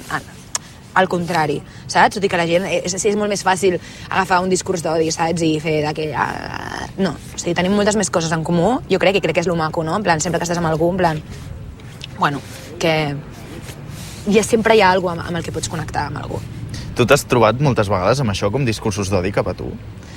al contrari, saps? Tot i que la gent... És, és molt més fàcil agafar un discurs d'odi, saps? I fer d'aquella... No, o sigui, tenim moltes més coses en comú, jo crec, i crec que és lo maco, no? En plan, sempre que estàs amb algú, en plan... Bueno, que... Ja sempre hi ha alguna amb el que pots connectar amb algú. Tu t'has trobat moltes vegades amb això, com discursos d'odi cap a tu?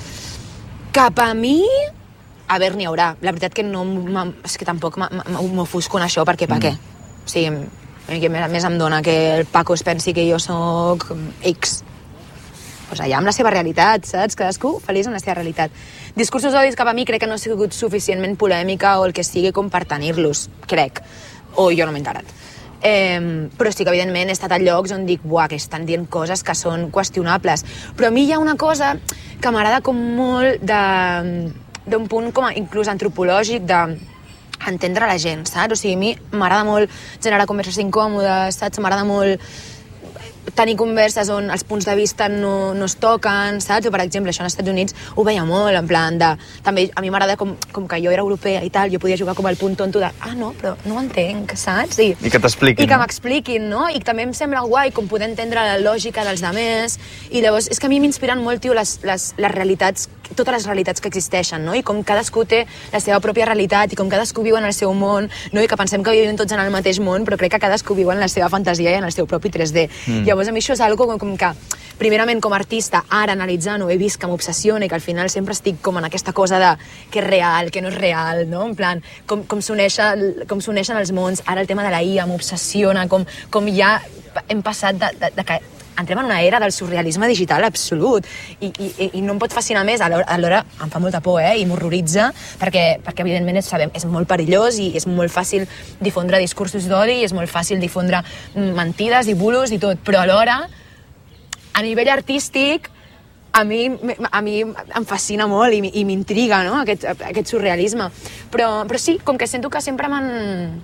Cap a mi... A veure, n'hi haurà. La veritat que no... És que tampoc m'ofusco en això, perquè per què? O sigui... que més em dona que el Paco es pensi que jo sóc X. Pues allà amb la seva realitat, saps? Cadascú feliç amb la seva realitat. Discursos d'odis cap a mi crec que no ha sigut suficientment polèmica o el que sigui com per tenir-los, crec. O jo no m'he enterat. Eh, però sí que, evidentment, he estat a llocs on dic buah, que estan dient coses que són qüestionables. Però a mi hi ha una cosa que m'agrada com molt de, d'un punt com inclús antropològic de entendre la gent, saps? O sigui, a mi m'agrada molt generar converses incòmodes, saps? M'agrada molt tenir converses on els punts de vista no, no es toquen, saps? O, per exemple, això als Estats Units ho veia molt, en plan de... També a mi m'agrada com, com que jo era europea i tal, jo podia jugar com el punt tonto de ah, no, però no ho entenc, saps? I, I que t'expliquin. I que m'expliquin, no? I també em sembla guai com poder entendre la lògica dels demés. I llavors, és que a mi m'inspiren molt, tio, les, les, les realitats, totes les realitats que existeixen, no? I com cadascú té la seva pròpia realitat i com cadascú viu en el seu món, no? I que pensem que vivim tots en el mateix món, però crec que cadascú viu en la seva fantasia i en el seu propi tres D. Mm. Llavors, a mi això és algo com, com que, primerament, com a artista, ara analitzant-ho, he vist que m'obsessiona i que al final sempre estic com en aquesta cosa de què és real, què no és real, no? En plan, com, com s'uneixen com s'uneixen els mons. Ara el tema de la I A m'obsessiona, com, com ja hem passat de, de, de que entrem en una era del surrealisme digital absolut i, i, i no em pot fascinar més. Alhora em fa molta por, eh? I m'horroritza perquè, perquè evidentment és, sabem, és molt perillós i és molt fàcil difondre discursos d'odi i és molt fàcil difondre mentides i bulos i tot, però alhora a nivell artístic a mi, a mi em fascina molt i, i m'intriga, no? aquest, aquest surrealisme, però, però sí, com que sento que sempre m'han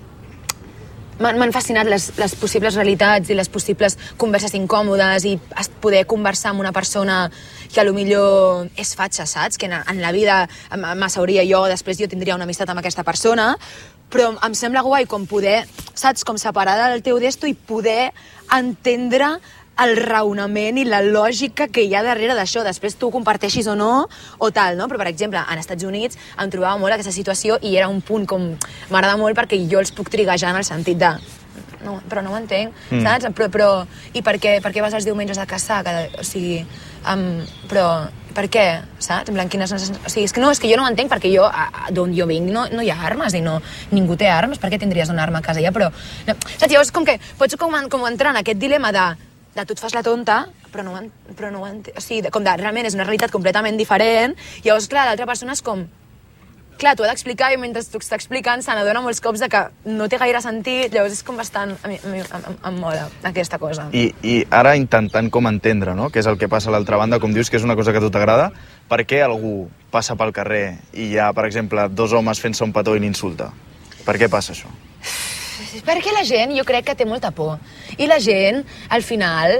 m'han fascinat les, les possibles realitats i les possibles converses incòmodes i poder conversar amb una persona que a lo millor és fatxa, saps? Que en, en la vida m'asseuria jo, després jo tindria una amistat amb aquesta persona, però em sembla guai com poder, saps? Com separar del teu desto i poder entendre el raonament i la lògica que hi ha darrere d'això. Després tu ho comparteixis o no, o tal, no? Però, per exemple, als Estats Units em trobava molt aquesta situació i era un punt com... M'agrada molt perquè jo els puc triguejar en el sentit de... No, però no ho entenc, mm. saps? Però, però... I per què, per què vas els diumenges a caçar? Cada... O sigui... Um, però... Per què? Saps? En plan, quines... O sigui, és que no, és que jo no ho entenc perquè jo, d'on jo vinc, no, no hi ha armes i no... Ningú té armes, per què tindries una arma a casa ja? Però... No, saps? Llavors, com que pots com, com entrar en aquest dilema de... de tu et fas la tonta, però no, però no ho entenc. O sigui, com de, realment és una realitat completament diferent, i llavors, clar, l'altra persona és com... Clar, t'ho ha d'explicar i mentre t'ho està explicant se n'adona molts cops de que no té gaire sentit, llavors és com bastant... A mi, a mi em, em mola aquesta cosa. I, I ara intentant com entendre, no?, què és el que passa a l'altra banda, com dius que és una cosa que a tu t'agrada, per què algú passa pel carrer i hi ha, per exemple, dos homes fent-se un petó i l'insulta? Per què passa això? Perquè la gent, jo crec que té molta por. I la gent, al final,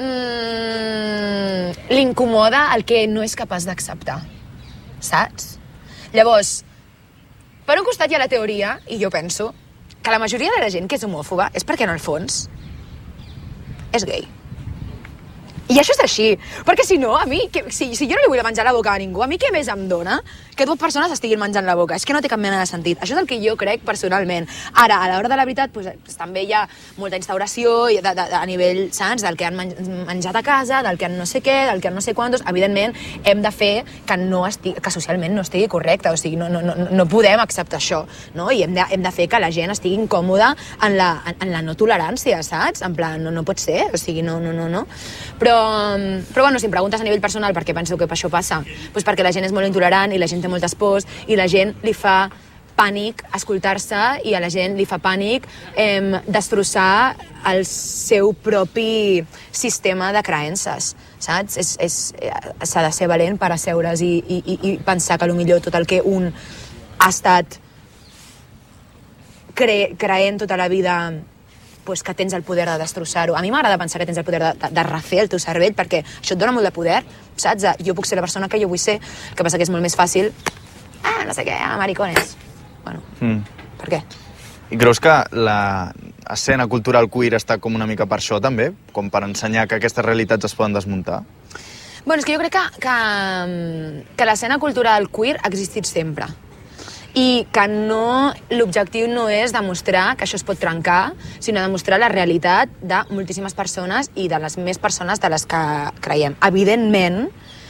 mmm, l'incomoda el que no és capaç d'acceptar. Saps? Llavors, per un costat hi ha la teoria, i jo penso, que la majoria de la gent que és homòfoba és perquè, en el fons, és gay. I això és així, perquè si no, a mi, que, si, si jo no li vull menjar la boca a ningú, a mi què més em dona que dues persones estiguin menjant la boca? És que no té cap mena de sentit. Això és el que jo crec personalment. Ara, a l'hora de la veritat, pues, pues, també hi ha molta instauració de, de, de, a nivell, saps, del que han menjat a casa, del que han no sé què, del que han no sé quantos. Evidentment, hem de fer que, no estigui, que socialment no estigui correcte, o sigui, no, no, no, no podem acceptar això, no? I hem de, hem de fer que la gent estigui incòmoda en la, en, en la no tolerància, saps? En plan, no, no pot ser, o sigui, no, no, no, no. Però Però bueno, si em preguntes a nivell personal per què penseu que això passa, doncs perquè la gent és molt intolerant i la gent té moltes pors i la gent li fa pànic escoltar-se i a la gent li fa pànic eh, destrossar el seu propi sistema de creences, saps? És, és, s'ha de ser valent per asseure's i, i, i pensar que potser tot el que un ha estat cre creent tota la vida, pues, que tens el poder de destrossar-ho. A mi m'agrada pensar que tens el poder de, de, de refer el teu cervell, perquè això et dona molt de poder, saps? Jo puc ser la persona que jo vull ser, el que passa que és molt més fàcil... Ah, no sé què, ah, maricones. Bueno, mm. Per què? I creus que l'escena cultural queer està com una mica per això, també? Com per ensenyar que aquestes realitats es poden desmuntar? Bueno, és que jo crec que, que, que l'escena cultural queer ha existit sempre. I que no, l'objectiu no és demostrar que això es pot trencar, sinó demostrar la realitat de moltíssimes persones i de les més persones de les que creiem. Evidentment,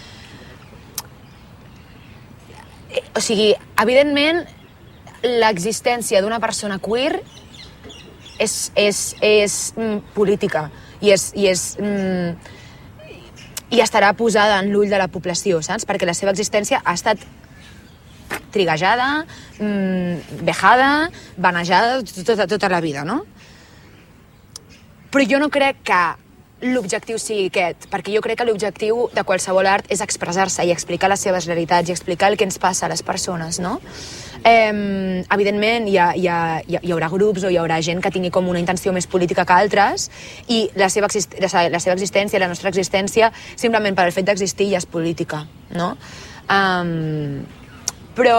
o sigui, evidentment, l'existència d'una persona queer és, és, és mm, política i és... I és mm, i estarà posada en l'ull de la població, saps? Perquè la seva existència ha estat triguejada, mmm, vejada, banejada tota, tota la vida, no? Però jo no crec que l'objectiu sigui aquest, perquè jo crec que l'objectiu de qualsevol art és expressar-se i explicar les seves realitats i explicar el que ens passa a les persones, no? Eh, evidentment, hi, ha, hi, ha, hi haurà grups o hi haurà gent que tingui com una intenció més política que altres i la seva, exist la seva existència, la nostra existència, simplement per el fet d'existir ja és política, no? Um, però...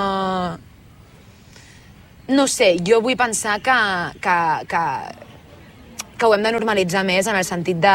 No sé, jo vull pensar que, que, que, que ho hem de normalitzar més en el sentit de...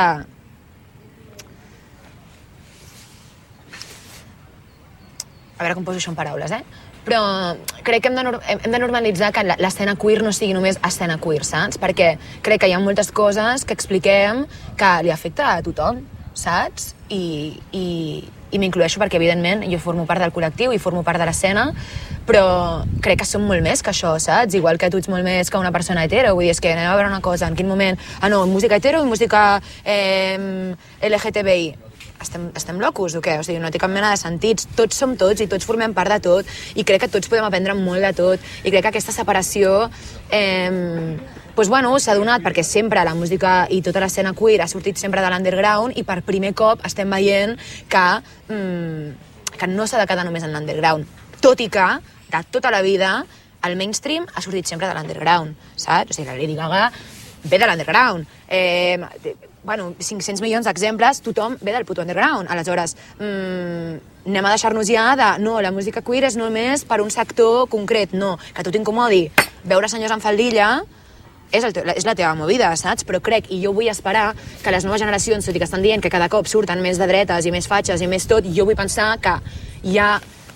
A veure com poso això en paraules, eh? Però crec que hem de, hem de normalitzar que l'escena queer no sigui només escena queer, saps? Perquè crec que hi ha moltes coses que expliquem que li afecta a tothom, saps? I, i, i m'incloeixo perquè, evidentment, jo formo part del col·lectiu i formo part de l'escena, però crec que som molt més que això, saps? Igual que tu ets molt més que una persona hetero, vull dir, és que anem a veure una cosa, en quin moment... Ah, no, música hetero i música eh, L G T B I. Estem, estem locos o què? O sigui, no té cap mena de sentits. Tots som tots i tots formem part de tot i crec que tots podem aprendre molt de tot i crec que aquesta separació eh, pues, bueno, s'ha donat perquè sempre la música i tota l'escena queer ha sortit sempre de l'underground i per primer cop estem veient que, mm, que no s'ha de quedar només en l'underground, tot i que de tota la vida el mainstream ha sortit sempre de l'underground, saps? O sigui, la Lady Gaga ve de l'underground. Eh, bueno, cinc-cents milions d'exemples, tothom ve del puto underground. Aleshores, mmm, anem a deixar-nos ja de... No, la música queer és només per un sector concret. No, que a tu t'incomodi veure senyors en faldilla és, el teu, és la teva movida, saps? Però crec, i jo vull esperar que les noves generacions, tot i que estan dient que cada cop surten més de dretes i més fatxes i més tot, jo vull pensar que ja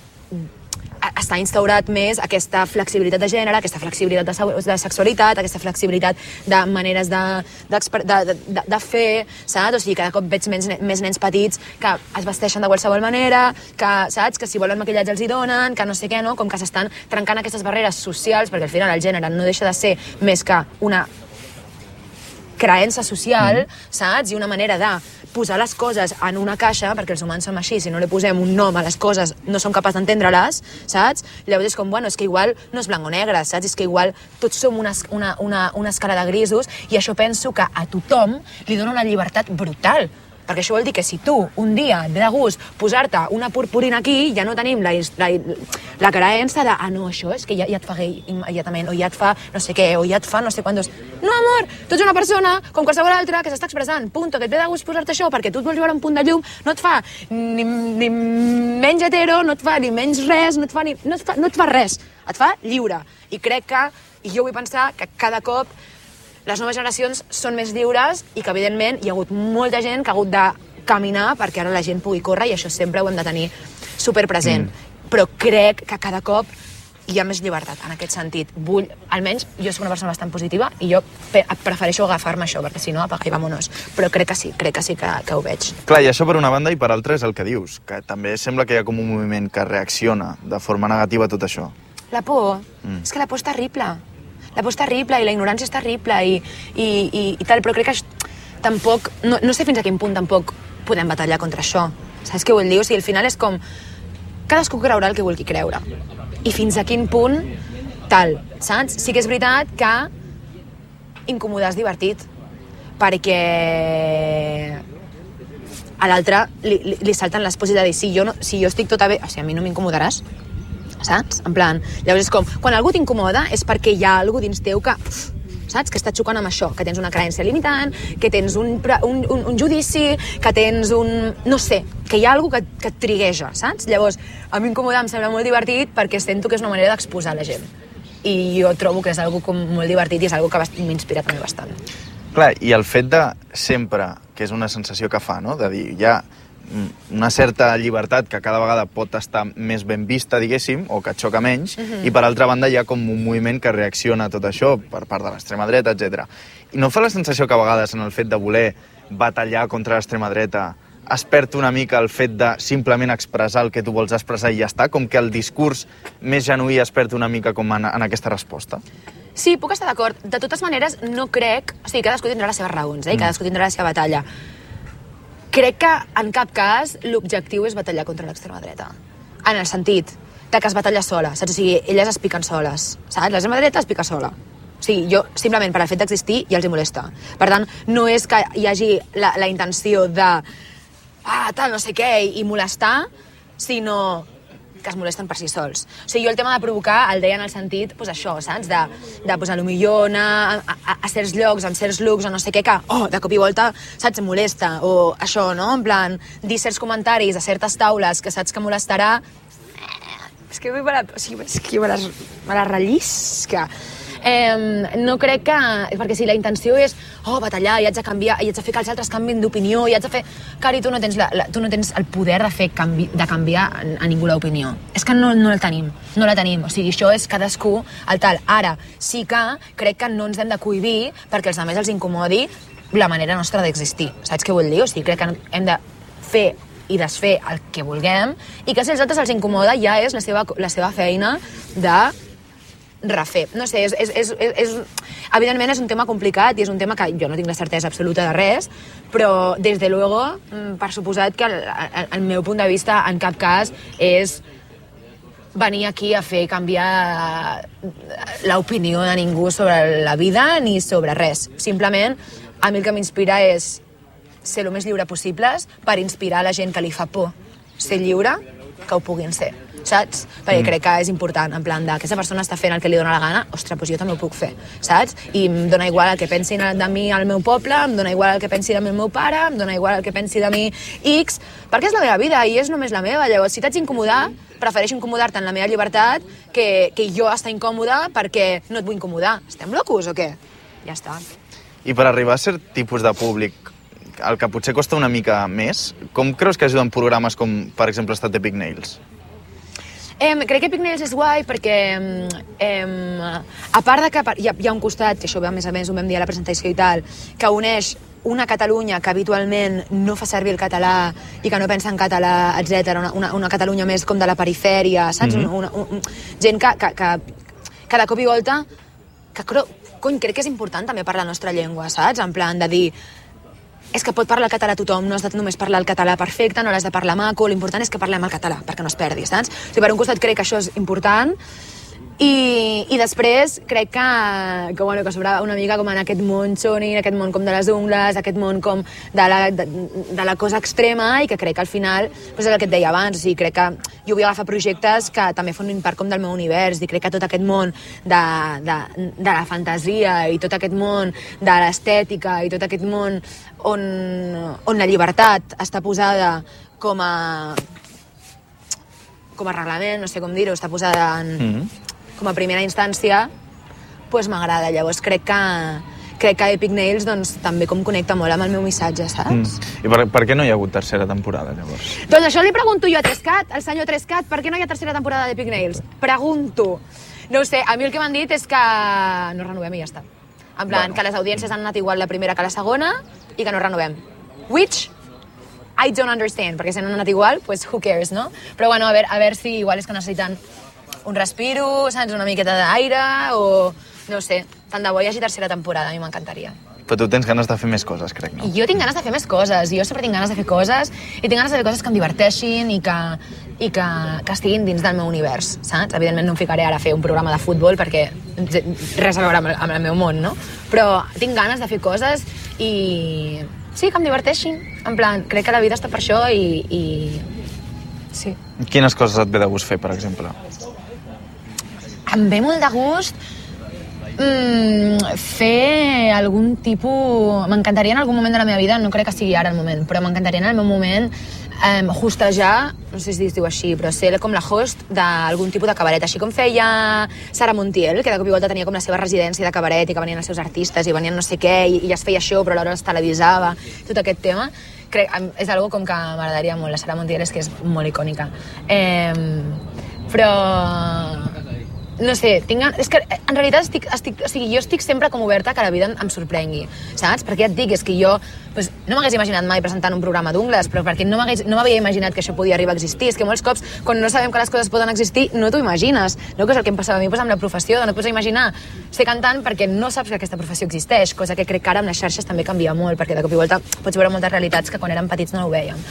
està instaurat més aquesta flexibilitat de gènere, aquesta flexibilitat de, de sexualitat, aquesta flexibilitat de maneres de, de, de, de, de fer, saps? O sigui, cada cop veig més, més nens petits que es vesteixen de qualsevol manera, que, saps? Que si volen maquillatge els hi donen, que no sé què, no? Com que s'estan trencant aquestes barreres socials, perquè al final el gènere no deixa de ser més que una creença social, mm. saps? I una manera de posar les coses en una caixa, perquè els humans som així, si no li posem un nom a les coses no som capaços d'entendre-les, saps? Llavors és com, bueno, és que igual no és blanc o negre, saps? És que igual tots som una, una, una, una escala de grisos i això penso que a tothom li dona una llibertat brutal. Perquè això vol dir que si tu un dia et ve de gust posar-te una purpurina aquí, ja no tenim la, la, la creença de ah, no, això és que ja, ja et fa gay immediatament, o ja et fa no sé què, o ja et fa no sé quantos... No, amor, tu ets una persona com qualsevol altra que s'està expressant, punto, que et ve de gust posar-te això perquè tu et vols veure un punt de llum, no et fa ni, ni menys hetero, no et fa ni menys res, no et fa, ni, no et fa, no et fa res, et fa lliure. I crec que, i jo vull pensar que cada cop les noves generacions són més lliures i que, evidentment, hi ha hagut molta gent que ha hagut de caminar perquè ara la gent pugui córrer i això sempre ho hem de tenir superpresent. Mm. Però crec que cada cop hi ha més llibertat en aquest sentit. Vull, almenys, jo soc una persona bastant positiva i jo prefereixo agafar-me això, perquè si no, apaga i vámonos. Però crec que sí, crec que sí que, que ho veig. Clar, i això per una banda i per altra és el que dius, que també sembla que hi ha com un moviment que reacciona de forma negativa a tot això. La por? Mm. És que la por és terrible. La por és terrible i la ignorància és terrible i, i, i, i tal, però crec que tampoc, no, no sé fins a quin punt tampoc podem batallar contra això. Saps què vull dir? O sigui, al final és com cadascú creurà el que vulgui creure. I fins a quin punt tal, saps? Sí que és veritat que incomodar és divertit, perquè a l'altre li, li, li salten les pors de dir si jo, no, si jo estic tota bé, o sigui, a mi no m'incomodaràs, saps? En plan, llavors és com, quan algú t'incomoda és perquè hi ha algú dins teu que, saps? Que està xocant amb això, que tens una creença limitant, que tens un, un, un, un judici, que tens un... no sé, que hi ha algú que, que et trigueja, saps? Llavors, a mi incomodar em sembla molt divertit perquè sento que és una manera d'exposar la gent. I jo trobo que és algo com molt divertit i és algo que m'inspira també bastant. Clar, i el fet de sempre, que és una sensació que fa, no? De dir, ja una certa llibertat que cada vegada pot estar més ben vista, diguéssim, o que et xoca menys, uh-huh. I per altra banda hi ha com un moviment que reacciona a tot això per part de l'extrema dreta, etcètera. I no fa la sensació que a vegades en el fet de voler batallar contra l'extrema dreta es perd una mica el fet de simplement expressar el que tu vols expressar i ja està? Com que el discurs més genuí es perd una mica com en, en aquesta resposta? Sí, puc estar d'acord. De totes maneres, no crec... O sigui, cadascú tindrà les seves raons, eh? I mm. cadascú tindrà la seva batalla. Crec que, en cap cas, l'objectiu és batallar contra l'extrema dreta. En el sentit de que es batalla sola, saps? O sigui, elles es piquen soles, saps? L'extrema dreta es pica sola. O sigui, jo, simplement per al fet d'existir, ja els hi molesta. Per tant, no és que hi hagi la, la intenció de ah, tal, no sé què, i molestar, sinó que es molesten per si sols. O sigui, jo el tema de provocar el deia en el sentit, doncs això, saps? De, de pues, potser anar a, a, a certs llocs, amb certs looks o no sé què, que, oh, de cop i volta, saps, molesta. O això, no? En plan, dir certs comentaris a certes taules que saps que molestarà. És que me la, o sigui, és que me la, me la rellisca. Eh, no crec que... Perquè si la intenció és oh, batallar, i haig de canviar, i haig de fer que els altres canvin d'opinió, i haig de fer... Cari, tu no tens, la, la, tu no tens el poder de fer canvi, de canviar a, a ningú l'opinió. És que no, no la tenim, no la tenim. O sigui, això és cadascú el tal. Ara, sí que crec que no ens hem de cohibir perquè els altres els incomodi la manera nostra d'existir. Saps què vull dir? O sigui, crec que hem de fer i desfer el que vulguem, i que si els altres els incomoda ja és la seva, la seva feina de refer. No sé, és, és, és, és, evidentment és un tema complicat i és un tema que jo no tinc la certesa absoluta de res, però des de luego, per suposat que el, el, el meu punt de vista en cap cas és venir aquí a fer canviar l'opinió de ningú sobre la vida ni sobre res. Simplement, a mi el que m'inspira és ser el més lliure possibles per inspirar la gent que li fa por ser lliure, que ho puguin ser, saps? Perquè mm. crec que és important, en plan de que aquesta persona està fent el que li dóna la gana, ostres, doncs jo també ho puc fer, saps? I em dóna igual el que pensin de mi al meu poble, em dóna igual el que pensi de mi el meu pare, em dóna igual el que pensi de mi X, perquè és la meva vida i és només la meva. Llavors, si t'haig d'incomodar, prefereixo incomodar-te en la meva llibertat que, que jo estar incòmoda perquè no et vull incomodar. Estem locos o què? Ja està. I per arribar a cert tipus de públic, el que potser costa una mica més, com creus que ajuden programes com, per exemple, Estat Epic Nails? Eh, crec que Epic Nails és guai perquè, eh, a part de que hi ha, hi ha un costat, que això a més a més ho vam dir a la presentació i tal, que uneix una Catalunya que habitualment no fa servir el català i que no pensa en català, etcètera, una, una, una Catalunya més com de la perifèria, saps? Mm-hmm. una, una, un, gent que, que, que, que de cop i volta, que cony, crec que és important també parlar la nostra llengua, saps? En plan de dir, és que pot parlar el català tothom, no has de només parlar el català perfecte, no l'has de parlar maco, l'important és que parlem el català, perquè no es perdi, saps? O sigui, per un costat crec que això és important, i, i després crec que, que, bueno, que sobre una mica com en aquest món xoni, aquest món com de les ungles, aquest món com de la, de, de la cosa extrema, i que crec que al final, doncs és el que et deia abans, o sigui, crec que jo vull agafar projectes que també formin part com del meu univers, i crec que tot aquest món de, de, de la fantasia i tot aquest món de l'estètica i tot aquest món on, on la llibertat està posada com a com a reglament, no sé com dir-ho, està posada en, mm-hmm. com a primera instància, doncs m'agrada. Llavors crec que, crec que Epic Nails doncs, també com connecta molt amb el meu missatge, saps? Mm. I per, per què no hi ha hagut tercera temporada, llavors? Doncs això li pregunto jo a Trescat, al senyor Trescat, per què no hi ha tercera temporada d'Epic Nails? Pregunto. No ho sé, a mi el que m'han dit és que no renovem i ja està. En plan, bueno. que les audiències han anat igual la primera que la segona i que no renovem. Which I don't understand, perquè si no han anat igual, pues who cares, no? Però bueno, a veure, a veure si igual és que necessiten un respiro, saps, una miqueta d'aire, o no sé, tant de bo hi hagi tercera temporada, a mi m'encantaria. Però tu tens ganes de fer més coses, crec, no? Jo tinc ganes de fer més coses, jo sempre tinc ganes de fer coses, i tinc ganes de fer coses que em diverteixin i que, i que, que estiguin dins del meu univers, saps? Evidentment no em ficaré ara a fer un programa de futbol perquè res a veure amb el, amb el meu món, no? Però tinc ganes de fer coses i sí, que em diverteixin. En plan, crec que la vida està per això i... i... sí. Quines coses et ve de gust fer, per exemple? Em ve molt de gust mm, fer algun tipus... M'encantaria en algun moment de la meva vida, no crec que sigui ara el moment, però m'encantaria en el meu moment eh, hostejar, no sé si es diu així, però ser com la host d'algun tipus de cabaret, així com feia Sara Montiel, que de cop i volta tenia com la seva residència de cabaret i que venien els seus artistes i venien no sé què i, i ja es feia show, però alhora es televisava, tot aquest tema. Crec, és algo com que m'agradaria molt. La Sara Montiel és que és molt icònica. Eh, però... no sé, tinc... és que en realitat estic, estic, o sigui, jo estic sempre com oberta que la vida em, em sorprengui, saps? Perquè ja et dic, és que jo pues, no m'hagués imaginat mai presentant un programa d'ungles, però perquè no m'hagués, no m'havia imaginat que això podia arribar a existir. És que molts cops, quan no sabem que les coses poden existir, no t'ho imagines. No, que és el que em passava a mi pues, amb la professió, no et pots imaginar ser cantant perquè no saps que aquesta professió existeix, cosa que crec que ara amb les xarxes també canvia molt, perquè de cop i volta pots veure moltes realitats que quan érem petits no ho vèiem.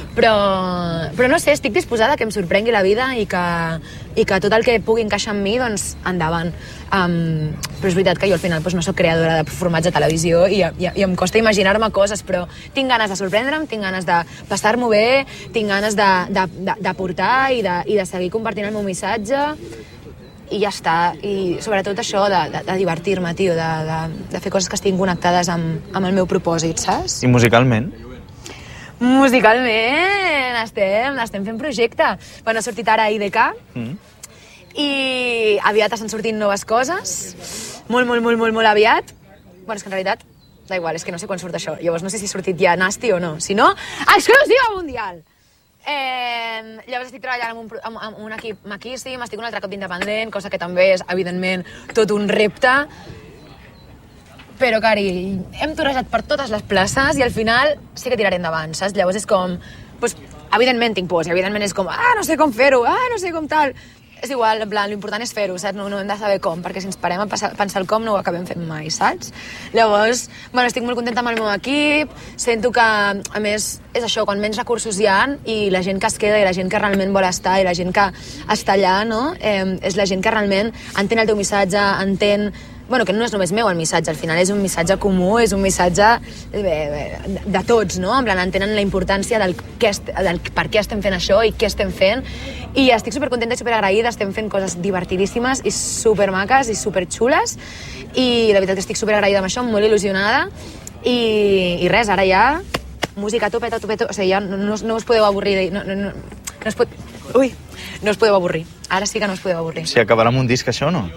Però, però no sé, estic disposada que em sorprengui la vida i que, i que tot el que pugui encaixar amb mi, doncs endavant. Um, però és veritat que jo al final doncs, no soc creadora de formats de televisió i, i, i em costa imaginar-me coses, però tinc ganes de sorprendre'm, tinc ganes de passar-m'ho bé, tinc ganes d'aportar i, de, i de seguir compartint el meu missatge i ja està. I sobretot això de, de, de divertir-me, tio, de, de, de fer coses que estiguin connectades amb, amb el meu propòsit, saps? I musicalment? Musicalment estem, estem fent projecte. Bueno, ha sortit ara I D K mm. i aviat estan sortint noves coses, molt, molt, molt, molt, molt aviat. Bueno, és que en realitat, da igual, és que no sé quan surt això. Llavors no sé si ha sortit ja Nasty o no. Si no, exclusiva mundial! Eh, llavors estic treballant amb un, amb, amb un equip maquíssim, estic un altre cop d'independent, cosa que també és, evidentment, tot un repte. Però, cari, hem torejat per totes les places i al final sí que tiraré endavant, saps? Llavors és com... Pues, evidentment tinc pors, evidentment és com... Ah, no sé com fer-ho, ah, no sé com tal... És igual, en plan, l'important és fer-ho, saps? No, no hem de saber com, perquè si ens parem a passar, pensar el com no ho acabem fent mai, saps? Llavors, bueno, estic molt contenta amb el meu equip, sento que, a més, és això, quan menys recursos hi ha i la gent que es queda i la gent que realment vol estar i la gent que està allà, no? Eh, és la gent que realment entén el teu missatge, entén... Bueno, que no és només meu el missatge, al final és un missatge comú, és un missatge de, de tots, no? En plan, entenen la importància del, què est, del per què estem fent això i què estem fent. I estic supercontenta i superagraïda, estem fent coses divertidíssimes i supermaques i superxules. I la veritat que estic superagraïda amb això, molt il·lusionada. I, i res, ara ja, música a tope, a tope, a tope. O sigui, ja no, no, no us podeu avorrir. No, no, no, no us pot... Ui, no us podeu avorrir. Ara sí que no us podeu avorrir. Si acabarà amb un disc, això, no?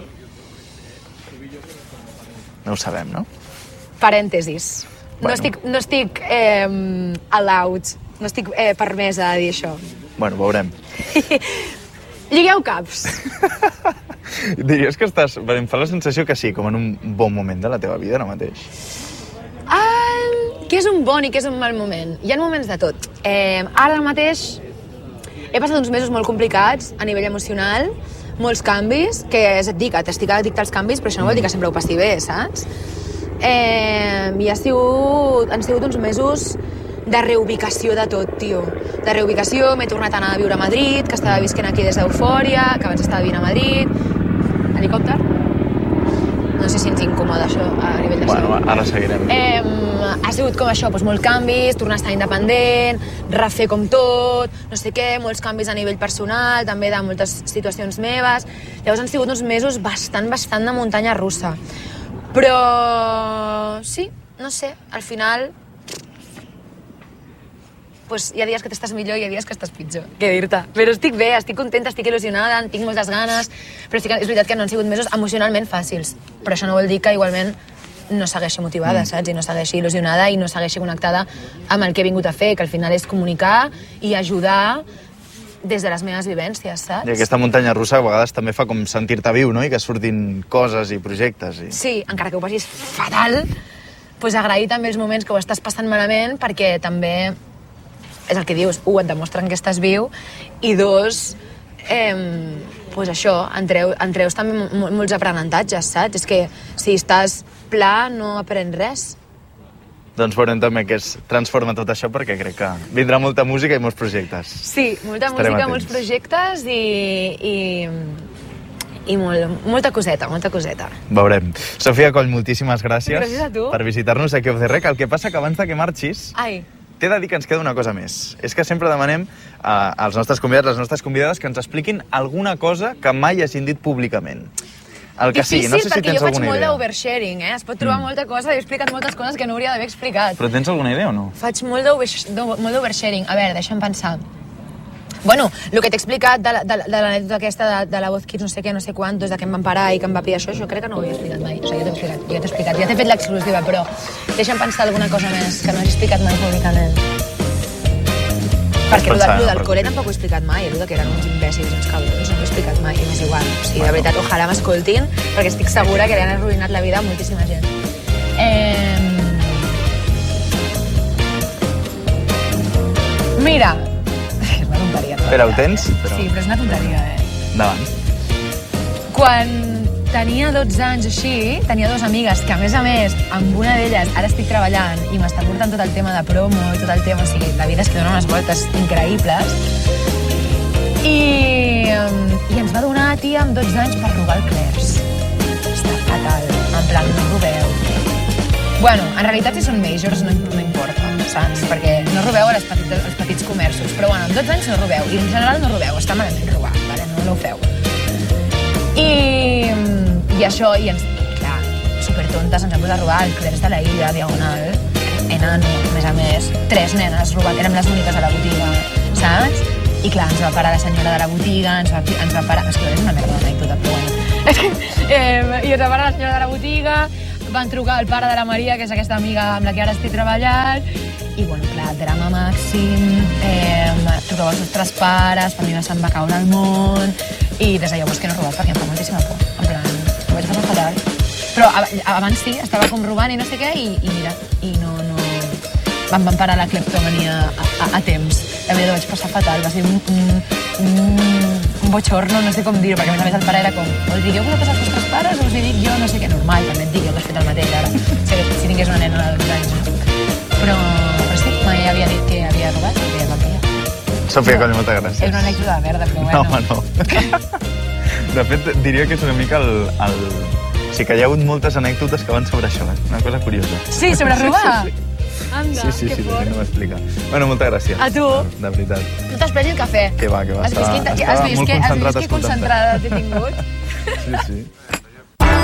No ho sabem, no? Parèntesis. Bueno. No estic, no estic eh, allowed, no estic eh, permesa a dir això. Bueno, veurem. Lligueu caps. Diries que estàs... Em fa la sensació que sí, com en un bon moment de la teva vida ara mateix. Ah, què és un bon i què és un mal moment? Hi ha moments de tot. Eh, ara mateix he passat uns mesos molt complicats a nivell emocional, molts canvis, que és et dic, t'estic addicte als canvis, però això no vol dir que sempre ho passi bé, saps? Eh, I ha sigut, han sigut uns mesos de reubicació de tot, tio. De reubicació, m'he tornat a anar a viure a Madrid, que estava visquent aquí des d'Eufòria, que abans estava vivint a Madrid. Helicòpter? No sé si ens incomoda això a nivell de Bueno, ara seguirem. Eh, ha sigut com això, doncs, molts canvis, tornar a estar independent, refer com tot, no sé què, molts canvis a nivell personal, també de moltes situacions meves. Llavors han sigut uns mesos bastant, bastant de muntanya russa. Però sí, no sé, al final pues, hi ha dies que t'estàs millor i hi ha dies que estàs pitjor, què dir-te. Però estic bé, estic contenta, estic il·lusionada, en tinc moltes ganes, però estic, és veritat que no han sigut mesos emocionalment fàcils. Però això no vol dir que igualment no segueixi motivada, mm. saps? I no segueixi il·lusionada i no segueixi connectada amb el que he vingut a fer, que al final és comunicar i ajudar des de les meves vivències, saps? I aquesta muntanya russa a vegades també fa com sentir-te viu, no? I que surtin coses i projectes. I... Sí, encara que ho passis fatal, pues agrair també els moments que ho estàs passant malament, perquè també és el que dius, u, et demostren que estàs viu, i dos, eh, pues això, en, treu, en treus també molts aprenentatges, saps? És que si estàs pla no aprens res. Doncs veurem també que es transforma tot això, perquè crec que vindrà molta música i molts projectes. Sí, molta Estarem música, atents. molts projectes i, i, i molt, molta coseta, molta coseta. Veurem. Sofia Coll, moltíssimes gràcies, gràcies a tu. per visitar-nos aquí a Off the Rec. El que passa que abans de que marxis, Ai. t'he de dir que ens queda una cosa més. És que sempre demanem a, als nostres convidats, les nostres convidades, que ens expliquin alguna cosa que mai hagin dit públicament. El que Difícil, sigui, no sé si tens alguna idea. perquè jo faig molt d'oversharing, eh? Es pot trobar mm. molta cosa i he explicat moltes coses que no hauria d'haver explicat. Però tens alguna idea o no? Faig molt d'oversharing. A veure, deixa'm pensar. Bueno, el que t'he explicat de, de, de l'anècdota aquesta de, de la Voz Kids no sé què, no sé quantos, de que em van parar i que em va pedir això, això crec que no ho havia explicat mai. O sigui, ja t'he explicat, ja t'he explicat, ja t'he fet l'exclusiva, però deixa'm pensar alguna cosa més que no hagi explicat mai públicament. Perquè el del col·le tampoc ho he explicat mai, el que eren uns imbècils, uns cabrons, no ho he explicat mai, i m'és igual. O sigui, de veritat, ojalà m'escoltin, perquè estic segura que li han arruïnat la vida a moltíssima gent. Eh... Mira, és una tonteria. Espera, ho tens? Però... Sí, però és una tonteria, eh? Endavant. Quan tenia dotze anys així, tenia dues amigues que, a més a més, amb una d'elles ara estic treballant i m'està portant tot el tema de promo i tot el tema, o sigui, la vida és que dona unes voltes increïbles. I, i ens va donar, tia, amb dotze anys per robar el Clairs. Està fatal, en plan, no robeu. Bueno, en realitat, si són majors, no, no importa, saps? Perquè no robeu a les petites, als petits comerços. Però, bueno, amb dotze anys no robeu. I, en general, no robeu. Està malament robar, vale? No, no ho feu. I, i això, i ens... Clar, supertontes, ens hem posat a robar el Clairs de la Illa, Diagonal, enano, a més a més. Tres nenes robant, érem les úniques a la botiga, saps? I clar, ens va parar la senyora de la botiga, ens va, ens va parar... És que és una merda d'anècdota, però bueno. És que, eh, I ens va parar la senyora de la botiga, van trucar al pare de la Maria, que és aquesta amiga amb la que ara estic treballant, i, bueno, clar, drama màxim, eh, trucava als nostres pares, per mi se'm va caure el món, i des de llavors que no he robat perquè em fa moltíssima por, en plan, ho vaig passar fatal. Però abans sí, estava com robant i no sé què, i, i mira, i no, no... Vam, vam parar la cleptomania a, a, a temps. La veritat, ho vaig passar fatal, va ser un, un, un, un bochorno, no sé com dir-ho, perquè a més a més el pare era com, us digueu vosaltres als vostres pares o us dic jo, no sé què, normal, també et dic, jo que has fet el mateix ara, si, si tingués una nena als anys, no? Però, però sí, mai havia dit que havia robat, perquè va pillar. Sòfia, coll, moltes gràcies. És una anècdota de merda, però bueno. No, home, no. De fet, diria que és una mica el... el... Sí que hi ha hagut moltes anècdotes que van sobre això, eh? Una cosa curiosa. Sí, sobre robar? Sí, sí, sí. Anda, sí, sí, que sí, fort. Sí, no m'explica. Bueno, moltes gràcies. A tu. De veritat. No t'has pres el cafè? Que va, que va. Has vist que, Estava, has vist molt que, has concentrat vist que concentrada t'he tingut? Sí, sí.